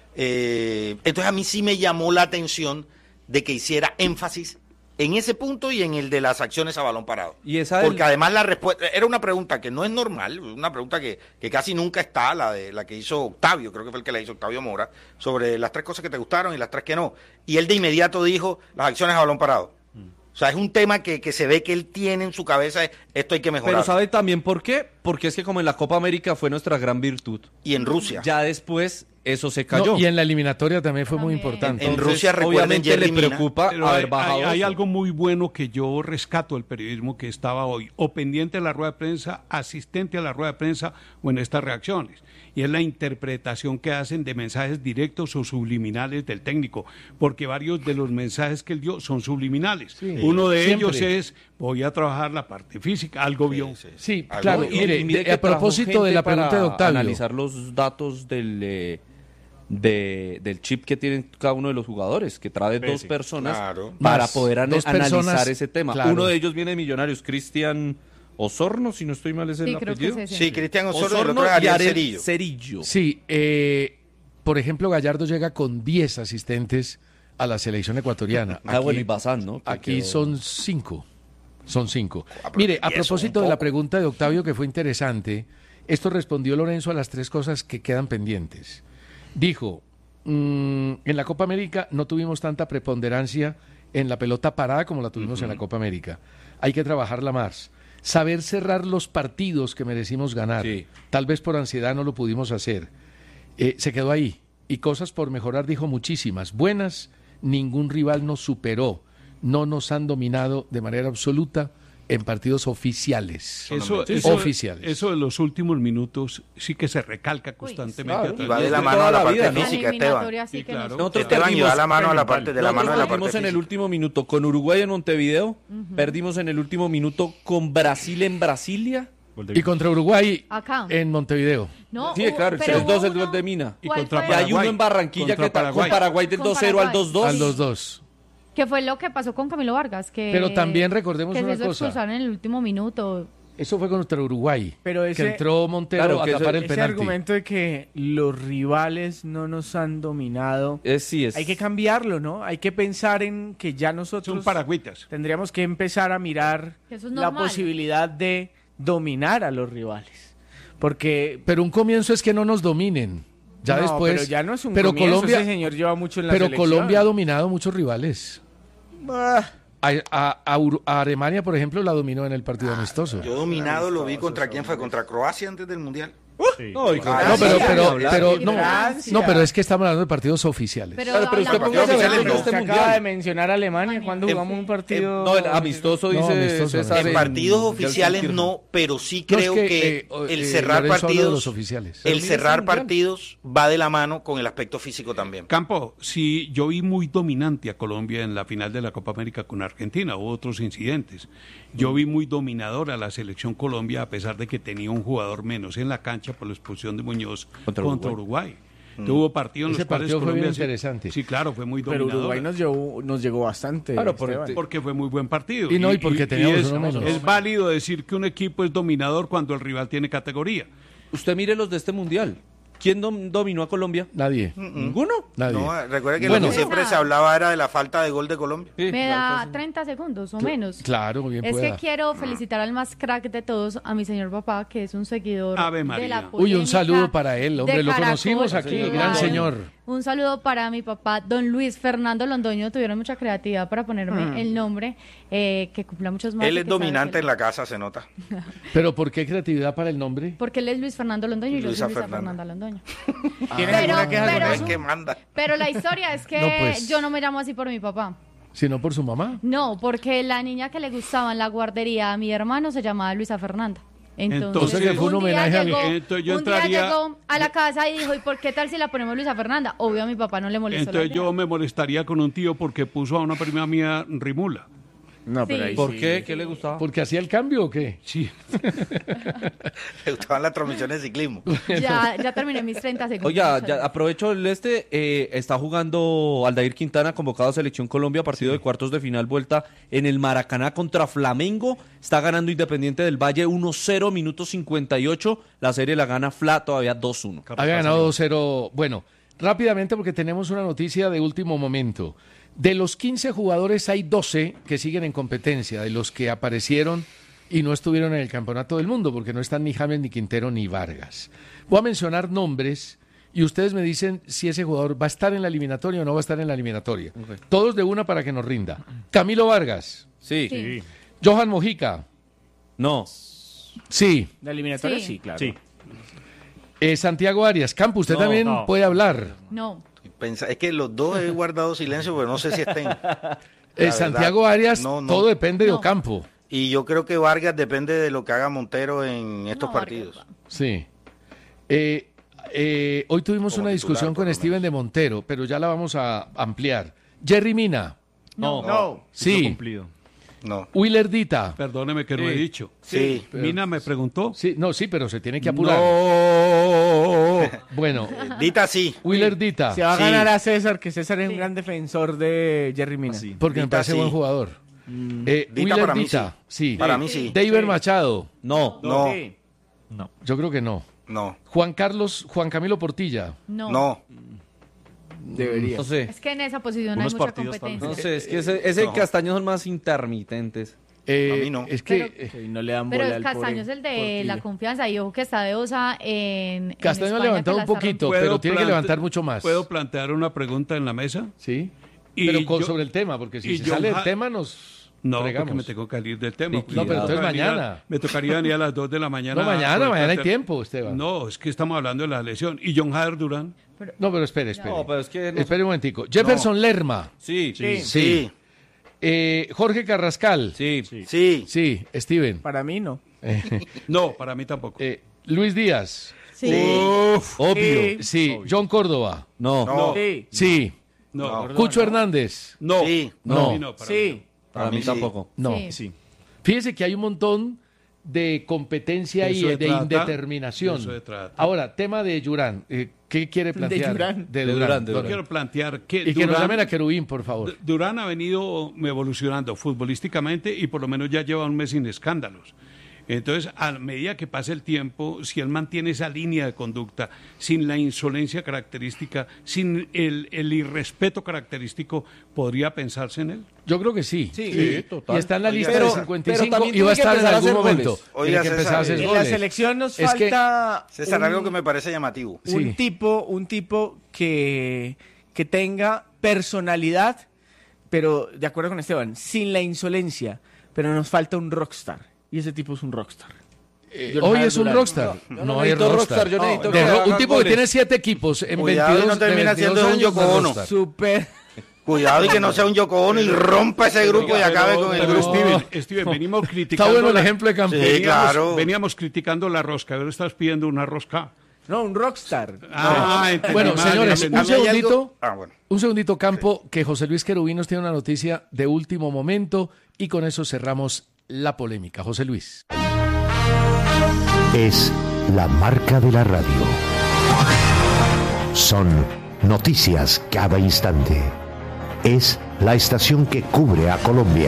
Eh, entonces a mí sí me llamó la atención de que hiciera énfasis en ese punto y en el de las acciones a balón parado. Y esa del- Porque además la respuesta era una pregunta que no es normal, una pregunta que, que casi nunca está, la de la que hizo Octavio, creo que fue el que la hizo Octavio Mora, sobre las tres cosas que te gustaron y las tres que no. Y él de inmediato dijo las acciones a balón parado. O sea, es un tema que, que se ve que él tiene en su cabeza, esto hay que mejorar. Pero ¿sabe también por qué? Porque es que como en la Copa América fue nuestra gran virtud. Y en Rusia. Ya después eso se cayó. No, y en la eliminatoria también fue muy importante. En Entonces, Rusia, recuerden, obviamente Jerry le Mina. preocupa Pero haber hay, bajado hay- hay eso. algo muy bueno que yo rescato del periodismo que estaba hoy, o pendiente de la rueda de prensa, asistente a la rueda de prensa o en estas reacciones. Y es la interpretación que hacen de mensajes directos o subliminales del técnico, porque varios de los mensajes que él dio son subliminales. Sí. Uno de Siempre. ellos es, voy a trabajar la parte física, algo vio. Sí, Algo claro. vio. Y mire, Y mire de- que a propósito trajo de la gente pregunta para de Octavio. analizar los datos del, eh, de- del chip que tienen cada uno de los jugadores, que trae dos sí, personas claro. para Más poder ana- dos analizar personas, ese tema. claro. Uno de ellos viene de Millonarios, Cristian Osorno, si no estoy mal es el Sí, creo que apellido. es ese. Sí, Cristian Osorno, y el Osorno otro es y Ariel Ariel Cerillo. Cerillo. Sí, eh, por ejemplo, Gallardo llega con diez asistentes a la selección ecuatoriana. Ah, bueno, y Bazán, ¿no? Que Aquí quedó- son cinco. Son cinco. Ah, pero Mire, a diez son propósito un de la poco. pregunta de Octavio, que fue interesante, esto respondió Lorenzo a las tres cosas que quedan pendientes. Dijo, mm, en la Copa América no tuvimos tanta preponderancia en la pelota parada como la tuvimos en la Copa América. Hay que trabajarla más. Saber cerrar los partidos que merecimos ganar. Sí. Tal vez por ansiedad no lo pudimos hacer. Eh, se quedó ahí. Y cosas por mejorar, dijo muchísimas. Buenas, ningún rival nos superó. No nos han dominado de manera absoluta en partidos oficiales. Eso, Sí, eso- oficiales. eso de los últimos minutos sí que se recalca constantemente. claro. a través Y va de de- la de mano toda a la la parte vida, ¿no? física, Esteban. Eliminatoria sí Sí, que claro. nos- Nosotros Esteban perdimos- lleva la mano a la parte de la Nosotros mano a la perdimos parte en el física. último minuto con Uruguay en Montevideo, perdimos en el último minuto con Brasil en Brasilia. Y contra Uruguay Acá. en Montevideo. No, Sí, hubo- claro, el pero tres dos hubo el gol uno- de Mina. Y ¿cuál contra fue? Y hay uno Paraguay. en Barranquilla Contra que ta- con Paraguay. Paraguay del Con dos cero al Paraguay. dos dos. Al dos dos. Que fue lo que pasó con Camilo Vargas. Que, Pero también recordemos que una se hizo cosa. expulsar en el último minuto. Eso fue contra Uruguay. Pero ese- que entró Montero Claro, a que eso- tapar el Ese penalti. argumento de que los rivales no nos han dominado, Es, sí, es. hay que cambiarlo, ¿no? Hay que pensar en que ya nosotros Son paragüitas. tendríamos que empezar a mirar Que eso es la normal. posibilidad de dominar a los rivales. Porque Pero un comienzo es que no nos dominen. Ya no, después. pero ya no es un pero comienzo, Colombia, ese señor lleva mucho en la pero selección. Colombia ha dominado muchos rivales. Ah, A, a- a Ur- a Alemania, por ejemplo, la dominó en el partido amistoso. Yo dominado lo vi contra quién fue, contra Croacia antes del Mundial. No, y con Ah, No, pero, sí, pero, hablar. pero, Y no, Francia. no, pero es que estamos hablando de partidos oficiales. Pero, Claro, pero usted hablamos- póngase a ver Oficiales en no. este se mundial. acaba de mencionar Alemania cuando En- jugamos un partido. No, el amistoso No, dice amistoso, César. no. En partidos Mundial oficiales Kirchner. no, pero sí No, es creo que, que, eh, el eh, cerrar Lorenzo habla de partidos, los oficiales. el Pero mira cerrar este mundial. partidos va de la mano con el aspecto físico también. Campo, sí, yo vi muy dominante a Colombia en la final de la Copa América con Argentina, hubo otros incidentes. Yo vi muy dominadora a la selección Colombia a pesar de que tenía un jugador menos en la cancha por la expulsión de Muñoz Contra contra, Uruguay. Tuvo partido en Ese los cuales partido fue Colombia bien sí- interesante. Sí, claro, fue muy Pero dominadora. Uruguay nos llegó, nos llegó bastante. Claro, por el Esteban. te- Porque fue muy buen partido. Y no, y porque teníamos es, uno menos. es válido decir que un equipo es dominador cuando el rival tiene categoría. Usted mire los de este mundial. ¿Quién dom- dominó a Colombia? Nadie. ¿Ninguno? Nadie. No, recuerda que Bueno. lo que siempre se hablaba era de la falta de gol de Colombia. Me da treinta segundos o menos. Claro, bien Es pueda. que quiero felicitar al más crack de todos, a mi señor papá, que es un seguidor Ave de María. la Uy, un polémica saludo para él, hombre, de lo Caracol. conocimos aquí, Sí, gran claro. señor. Un saludo para mi papá, don Luis Fernando Londoño. Tuvieron mucha creatividad para ponerme Mm. el nombre, eh, que cumpla muchos más. Él y es que sabe dominante que- en la casa, se nota. Pero ¿por qué creatividad para el nombre? Porque él es Luis Fernando Londoño y yo Luisa soy Luisa Fernanda. Fernanda Londoño. ¿Tienes Pero- alguna queja con pero- él que manda? Pero la historia es que No, pues. yo no me llamo así por mi papá. Sino por su mamá. No, porque la niña que le gustaba en la guardería a mi hermano se llamaba Luisa Fernanda. Entonces, Entonces, que fue un día homenaje al- llegó, Entonces, yo un día entraría- llegó a la casa y dijo, ¿y por qué tal si la ponemos Luisa Fernanda? Obvio a mi papá no le molestó. la Entonces idea. yo me molestaría con un tío porque puso a una prima mía Rimula. No, pero Sí. ahí ¿Por sí. qué? ¿Qué le gustaba? ¿Porque hacía el cambio o qué? Sí. Le gustaban las transmisiones de ciclismo. Ya, ya terminé mis treinta segundos. Oiga, ya aprovecho el este, eh, está jugando Aldair Quintana, convocado a Selección Colombia, partido de cuartos de final, vuelta en el Maracaná contra Flamengo. Está ganando Independiente del Valle uno cero, minuto cincuenta y ocho. La serie la gana Fla todavía dos uno. Ha ganado dos cero. Bueno, rápidamente porque tenemos una noticia de último momento. De los quince jugadores hay doce que siguen en competencia, de los que aparecieron y no estuvieron en el Campeonato del Mundo, porque no están ni James, ni Quintero, ni Vargas. Voy a mencionar nombres y ustedes me dicen si ese jugador va a estar en la eliminatoria o no va a estar en la eliminatoria. Todos de una para que nos rinda. Camilo Vargas. Sí. Sí. Johan Mojica. No. Sí. La eliminatoria Sí. sí, claro. Sí. Eh, Santiago Arias. Campo, usted No, también no. puede hablar. No. Pensa- es que los dos he guardado silencio, pero no sé si estén. La Eh, verdad, Santiago Arias, no, no. todo depende de No. Ocampo. Y yo creo que Vargas depende de lo que haga Montero en estos No, partidos. Vargas. Sí. Eh, eh, hoy tuvimos Como una titular, discusión por con lo Steven de Montero, pero ya la vamos a ampliar. Jerry Mina. No. No. Sí. Cumplido. No. Willer Dita. Perdóneme que no he Sí. dicho. Sí. Mina me preguntó. Sí, no, sí, pero se tiene que apurar. No. Bueno, Dita sí. Willer Dita. Se va a Sí. ganar a César, que César es Sí. un gran defensor de Jerry Mina. Porque me Dita parece sí. buen jugador. Eh, Dita Willer para mí Dita. Sí. Para mí sí. David Machado. No. No. Sí. No. Yo creo que no. No. Juan Carlos, Juan Camilo Portilla. No. No. Debería. No sé. Es que en esa posición Unos hay mucha partidos, tal vez. competencia. No sé, es que ese, ese No. Castaño son más intermitentes. Eh, A mí no. Es que Pero- eh, Sí, no le dan Pero bola el al Castaño es pobre el de Portilla. la confianza y ojo que está de osa en, en Castaño ha España, levantado que un la está poquito, ¿Puedo pero tiene que plante- levantar mucho más. ¿Puedo plantear una pregunta en la mesa? Sí. Y Pero con- yo- sobre el tema, porque si y se John sale del Ha- tema nos No, fregamos. porque me tengo que salir del tema. Sí, porque no, me pero toca entonces venir a- mañana. me tocaría venir a las dos de la mañana. No, mañana, por el mañana hay placer. tiempo, Esteban. No, es que estamos hablando de la lesión. ¿Y John Jader Durán? No, pero espere, espere. No, pero es que no- Espere un momentico. Jefferson Lerma. Sí. Sí. Sí. Eh, Jorge Carrascal. Sí. Sí. Sí, Steven. Para mí no. Eh, No, para mí tampoco. eh, Luis Díaz. Sí. Uf, Obvio. Sí. Sí. John Córdoba. No. No. Sí. Sí. no, no. Cucho Hernández. No. Sí. Para No. mí no, para mí Sí. Para mí mí sí. tampoco. No. Sí. Sí. Fíjese que hay un montón de competencia y Eso se de trata, indeterminación. eso se trata. Ahora, tema de Durán. Eh, ¿Qué quiere plantear? Durán. De De Durán. Durán, de Yo Durán. quiero plantear que Y que nos Durán- llamen a Querubín, por favor. Du- Durán ha venido evolucionando futbolísticamente y por lo menos ya lleva un mes sin escándalos. Entonces, a medida que pasa el tiempo, si él mantiene esa línea de conducta, sin la insolencia característica, sin el, el irrespeto característico, ¿podría pensarse en él? Yo creo que sí. Sí. Sí, total. Y está en la Oiga, lista pero- de cincuenta y pero cinco también y va a tiene que estar en empezar a algún hacer momento. goles. Tiene Oiga, que empezar a César, hacer En goles. la selección nos Es que- falta César, un, algo que me parece llamativo. un Sí. tipo, un tipo que, que tenga personalidad, pero de acuerdo con Esteban, sin la insolencia, pero nos falta un rockstar. Y ese tipo es un rockstar. Eh, John hoy Jader es un Durán. rockstar. No, No, yo no hay necesito rockstar. rockstar, yo No, necesito de que ro- hagan un tipo goles. que tiene siete equipos en Cuidado y no veintidós, de termina veintidós siendo un años, Yoko no es Ono. rockstar. Super. Cuidado y que no sea un Yoko Ono y rompa ese grupo y acabe con el Pero grupo. Steven, Steven, venimos criticando... Está bueno el la- ejemplo de Campo. Sí, Veníamos, claro. veníamos criticando la rosca, ahora estás pidiendo una rosca. No, un rockstar. Ah, entendí Bueno, mal, señores, entendí un mal. ¿Hay algo? segundito. Ah, bueno. Un segundito, Campo, que José Luis Querubín nos tiene una noticia de último momento y con eso cerramos la polémica. José Luis. Es la marca de la radio. Son noticias cada instante. Es la estación que cubre a Colombia.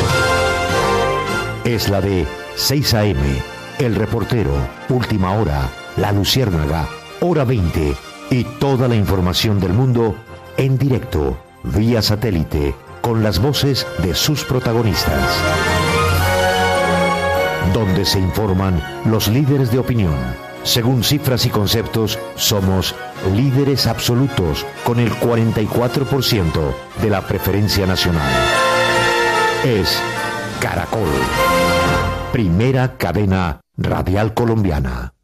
Es la de seis a eme, El Reportero, Última Hora, La Luciérnaga, Hora veinte y toda la información del mundo en directo, vía satélite, con las voces de sus protagonistas. Donde se informan los líderes de opinión. Según cifras y conceptos, somos líderes absolutos con el cuarenta y cuatro por ciento de la preferencia nacional. Es Caracol, primera cadena radial colombiana.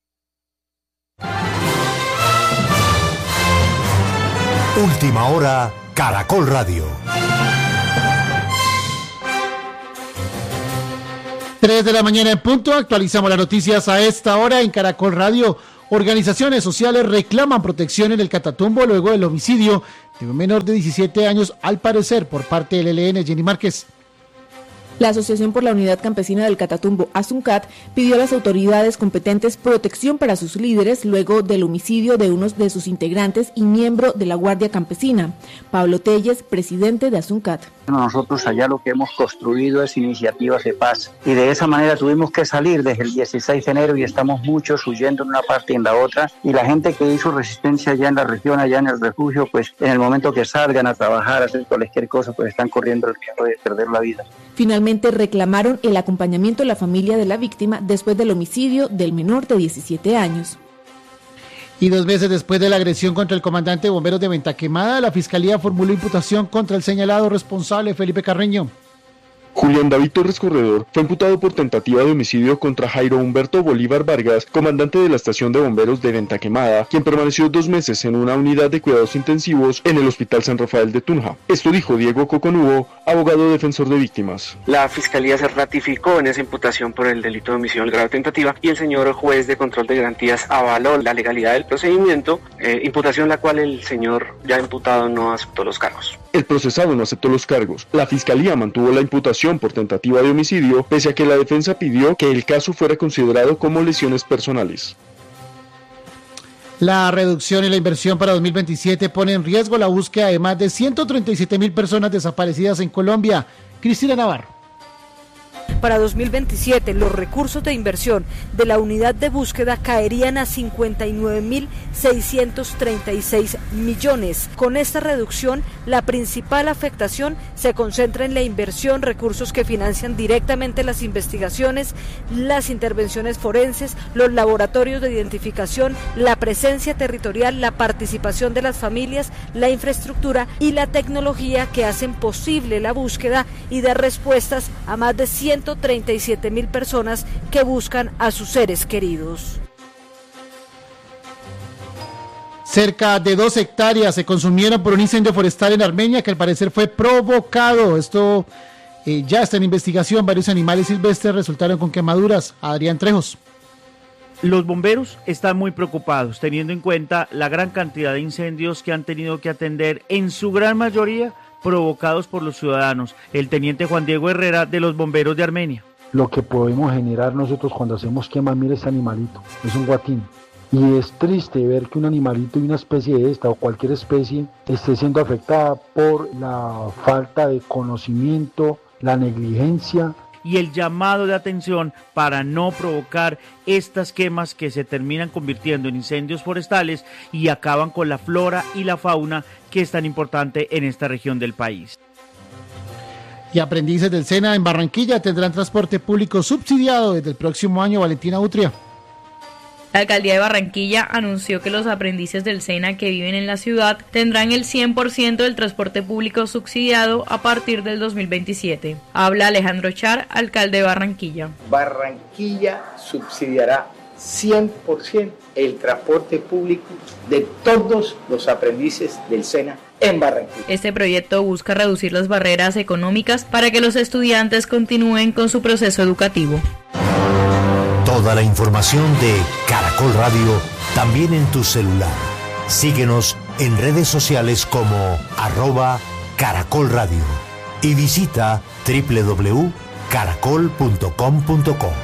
Última hora, Caracol Radio. tres de la mañana en punto, actualizamos las noticias a esta hora en Caracol Radio. Organizaciones sociales reclaman protección en el Catatumbo luego del homicidio de un menor de diecisiete años, al parecer por parte del E L N. Jenny Márquez. La Asociación por la Unidad Campesina del Catatumbo, ASUNCAT, pidió a las autoridades competentes protección para sus líderes luego del homicidio de uno de sus integrantes y miembro de la Guardia Campesina. Pablo Telles, presidente de ASUNCAT. Nosotros allá lo que hemos construido es iniciativas de paz y de esa manera tuvimos que salir desde el dieciséis de enero y estamos muchos huyendo en una parte y en la otra, y la gente que hizo resistencia allá en la región, allá en el refugio, pues en el momento que salgan a trabajar, a hacer cualquier cosa, pues están corriendo el riesgo de perder la vida. Finalmente reclamaron el acompañamiento de la familia de la víctima después del homicidio del menor de diecisiete años. Y dos meses después de la agresión contra el comandante de bomberos de Ventaquemada, la Fiscalía formuló imputación contra el señalado responsable, Felipe Carreño. Julián David Torres Corredor fue imputado por tentativa de homicidio contra Jairo Humberto Bolívar Vargas, comandante de la estación de bomberos de Ventaquemada, quien permaneció dos meses en una unidad de cuidados intensivos en el Hospital San Rafael de Tunja. Esto dijo Diego Coconubo, abogado defensor de víctimas. La Fiscalía se ratificó en esa imputación por el delito de homicidio en grado de tentativa y el señor juez de control de garantías avaló la legalidad del procedimiento, eh, imputación la cual el señor ya imputado no aceptó los cargos. El procesado no aceptó los cargos. La Fiscalía mantuvo la imputación por tentativa de homicidio, pese a que la defensa pidió que el caso fuera considerado como lesiones personales. La reducción en la inversión para dos mil veintisiete pone en riesgo la búsqueda de más de ciento treinta y siete mil personas desaparecidas en Colombia. Cristina Navarro. Para dos mil veintisiete, los recursos de inversión de la unidad de búsqueda caerían a cincuenta y nueve mil seiscientos treinta y seis millones. Con esta reducción, la principal afectación se concentra en la inversión, recursos que financian directamente las investigaciones, las intervenciones forenses, los laboratorios de identificación, la presencia territorial, la participación de las familias, la infraestructura y la tecnología que hacen posible la búsqueda y dar respuestas a más de ciento treinta y siete mil personas que buscan a sus seres queridos. Cerca de dos hectáreas se consumieron por un incendio forestal en Armenia que al parecer fue provocado. Esto eh, ya está en investigación. Varios animales silvestres resultaron con quemaduras. Adrián Trejos. Los bomberos están muy preocupados, teniendo en cuenta la gran cantidad de incendios que han tenido que atender, en su gran mayoría provocados por los ciudadanos. El teniente Juan Diego Herrera, de los bomberos de Armenia. Lo que podemos generar nosotros cuando hacemos quema, mire este animalito, es un guatín. Y es triste ver que un animalito y una especie de esta o cualquier especie esté siendo afectada por la falta de conocimiento, la negligencia. Y el llamado de atención para no provocar estas quemas que se terminan convirtiendo en incendios forestales y acaban con la flora y la fauna que es tan importante en esta región del país. Y aprendices del SENA en Barranquilla tendrán transporte público subsidiado desde el próximo año. Valentina Utria. La alcaldía de Barranquilla anunció que los aprendices del SENA que viven en la ciudad tendrán el cien por ciento del transporte público subsidiado a partir del dos mil veintisiete. Habla Alejandro Char, alcalde de Barranquilla. Barranquilla subsidiará cien por ciento el transporte público de todos los aprendices del SENA en Barranquilla. Este proyecto busca reducir las barreras económicas para que los estudiantes continúen con su proceso educativo. Toda la información de Caracol Radio también en tu celular. Síguenos en redes sociales como arroba Caracol Radio y visita doble u doble u doble u punto caracol punto com punto co.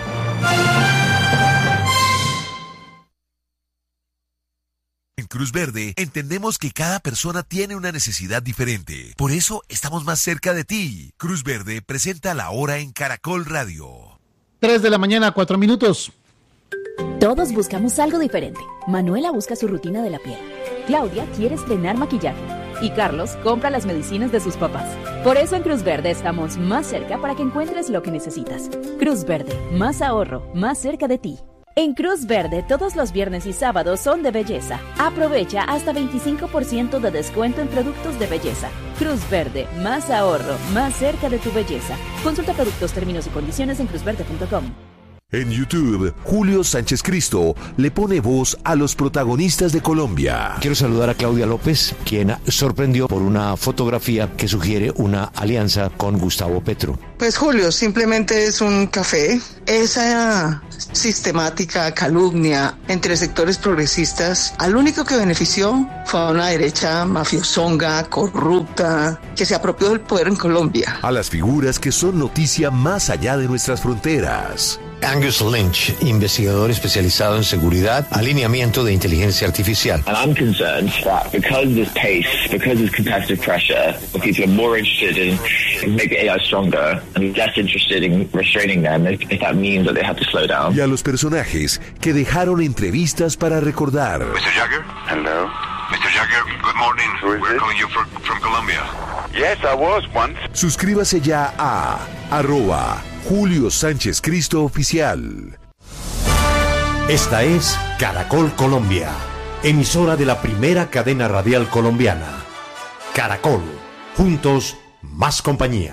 En Cruz Verde entendemos que cada persona tiene una necesidad diferente. Por eso estamos más cerca de ti. Cruz Verde presenta La Hora en Caracol Radio. tres de la mañana, cuatro minutos. Todos buscamos algo diferente. Manuela busca su rutina de la piel. Claudia quiere estrenar maquillaje. Y Carlos compra las medicinas de sus papás. Por eso en Cruz Verde estamos más cerca para que encuentres lo que necesitas. Cruz Verde, más ahorro, más cerca de ti. En Cruz Verde, todos los viernes y sábados son de belleza. Aprovecha hasta veinticinco por ciento de descuento en productos de belleza. Cruz Verde, más ahorro, más cerca de tu belleza. Consulta productos, términos y condiciones en cruz verde punto com. En YouTube, Julio Sánchez Cristo le pone voz a los protagonistas de Colombia. Quiero saludar a Claudia López, quien sorprendió por una fotografía que sugiere una alianza con Gustavo Petro. Pues Julio, simplemente es un café. Esa sistemática calumnia entre sectores progresistas, al único que benefició fue a una derecha mafiosonga, corrupta, que se apropió del poder en Colombia. A las figuras que son noticia más allá de nuestras fronteras. Angus Lynch, investigador especializado en seguridad, alineamiento de inteligencia artificial. And I'm concerned that because there's pace, because there's competitive pressure, people are more interested in making A I stronger and less interested in restraining them, if, if that means that they have to slow down. Y a los personajes que dejaron entrevistas para recordar. mister Jagger? Hello. mister Jagger, good morning. We're calling you from, from Colombia. Yes, I was once. Suscríbase ya a arroba Julio Sánchez Cristo Oficial. Esta es Caracol Colombia, emisora de la primera cadena radial colombiana. Caracol, juntos, más compañía.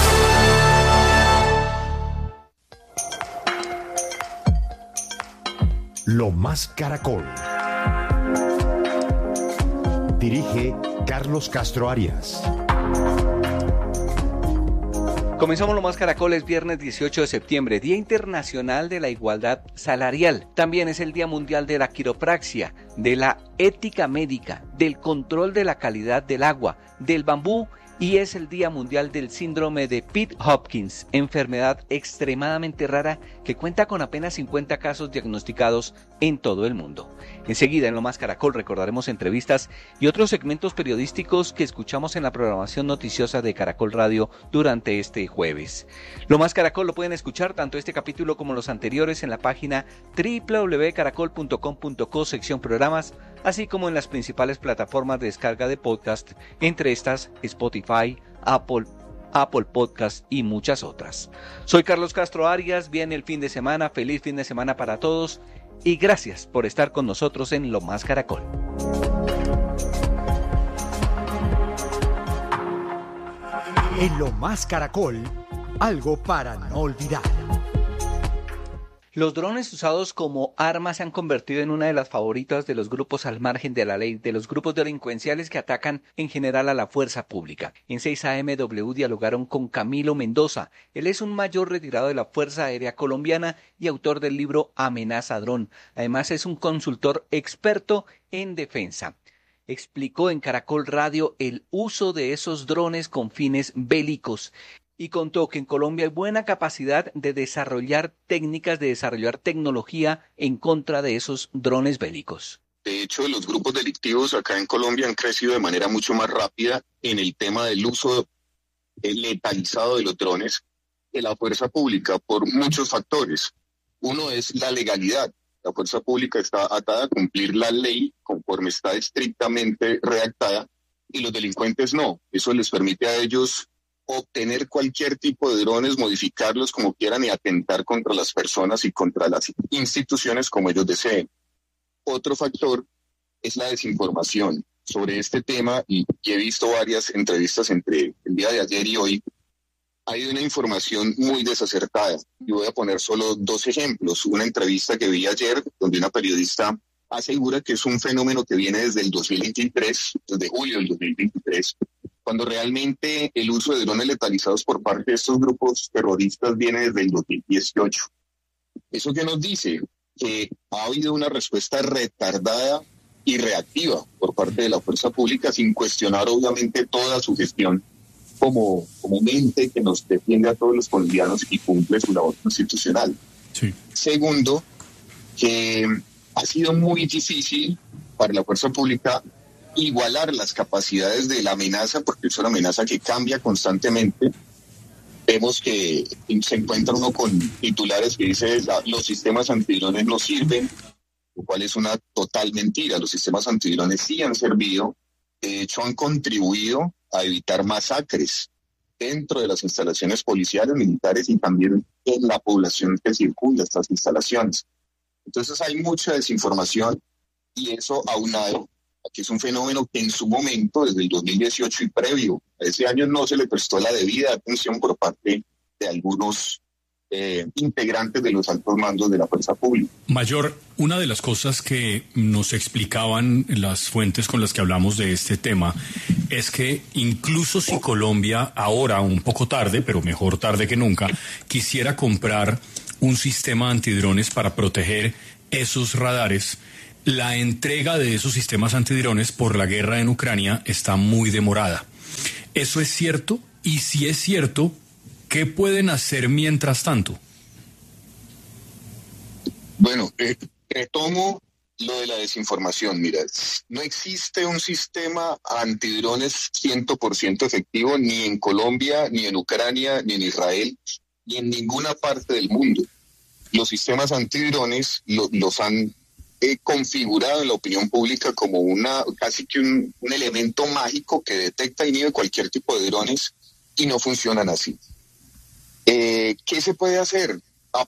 Lo más Caracol. Dirige Carlos Castro Arias. Comenzamos Lo Más Caracol, es viernes dieciocho de septiembre, Día Internacional de la Igualdad Salarial. También es el Día Mundial de la Quiropraxia, de la Ética Médica, del control de la calidad del agua, del bambú, y es el Día Mundial del Síndrome de Pitt-Hopkins, enfermedad extremadamente rara que cuenta con apenas cincuenta casos diagnosticados en todo el mundo. Enseguida en Lo Más Caracol recordaremos entrevistas y otros segmentos periodísticos que escuchamos en la programación noticiosa de Caracol Radio durante este jueves. Lo Más Caracol lo pueden escuchar tanto este capítulo como los anteriores en la página doble u doble u doble u punto caracol punto com punto co sección programas, así como en las principales plataformas de descarga de podcast, entre estas Spotify, Apple, Apple Podcast y muchas otras. Soy Carlos Castro Arias, viene el fin de semana, feliz fin de semana para todos y gracias por estar con nosotros en Lo Más Caracol. En Lo Más Caracol, algo para no olvidar. Los drones usados como armas se han convertido en una de las favoritas de los grupos al margen de la ley, de los grupos delincuenciales que atacan en general a la fuerza pública. En seis A M W dialogaron con Camilo Mendoza. Él es un mayor retirado de la Fuerza Aérea Colombiana y autor del libro Amenaza Dron. Además es un consultor experto en defensa. Explicó en Caracol Radio el uso de esos drones con fines bélicos. Y contó que en Colombia hay buena capacidad de desarrollar técnicas, de desarrollar tecnología en contra de esos drones bélicos. De hecho, los grupos delictivos acá en Colombia han crecido de manera mucho más rápida en el tema del uso letalizado de los drones de la fuerza pública por muchos factores. Uno es la legalidad. La fuerza pública está atada a cumplir la ley conforme está estrictamente redactada y los delincuentes no. Eso les permite a ellos obtener cualquier tipo de drones, modificarlos como quieran y atentar contra las personas y contra las instituciones como ellos deseen. Otro factor es la desinformación sobre este tema y, y he visto varias entrevistas entre el día de ayer y hoy. Hay una información muy desacertada. Yo voy a poner solo dos ejemplos. Una entrevista que vi ayer donde una periodista asegura que es un fenómeno que viene desde el dos mil veintitrés, desde julio del dos mil veintitrés, cuando realmente el uso de drones letalizados por parte de estos grupos terroristas viene desde el dos mil dieciocho. ¿Eso qué nos dice? Que ha habido una respuesta retardada y reactiva por parte de la fuerza pública sin cuestionar obviamente toda su gestión como, como un ente que nos defiende a todos los colombianos y cumple su labor constitucional. Sí. Segundo, que ha sido muy difícil para la fuerza pública igualar las capacidades de la amenaza, porque es una amenaza que cambia constantemente, vemos que se encuentra uno con titulares que dice la, los sistemas antidrones no sirven, lo cual es una total mentira. Los sistemas antidrones sí han servido, de hecho han contribuido a evitar masacres dentro de las instalaciones policiales, militares y también en la población que circunda estas instalaciones. Entonces hay mucha desinformación y eso aunado, que es un fenómeno que en su momento, desde el dos mil dieciocho y previo a ese año, no se le prestó la debida atención por parte de algunos eh, integrantes de los altos mandos de la fuerza pública. Mayor, una de las cosas que nos explicaban las fuentes con las que hablamos de este tema es que incluso si Colombia, ahora un poco tarde, pero mejor tarde que nunca, quisiera comprar un sistema antidrones para proteger esos radares, la entrega de esos sistemas antidrones por la guerra en Ucrania está muy demorada. ¿Eso es cierto? Y si es cierto, ¿qué pueden hacer mientras tanto? Bueno, eh, retomo lo de la desinformación. Mira, no existe un sistema antidrones cien por ciento efectivo ni en Colombia, ni en Ucrania, ni en Israel, ni en ninguna parte del mundo. Los sistemas antidrones lo, los han eh, configurado en la opinión pública como una casi que un, un elemento mágico que detecta y inhibe cualquier tipo de drones y no funcionan así. Eh, ¿Qué se puede hacer?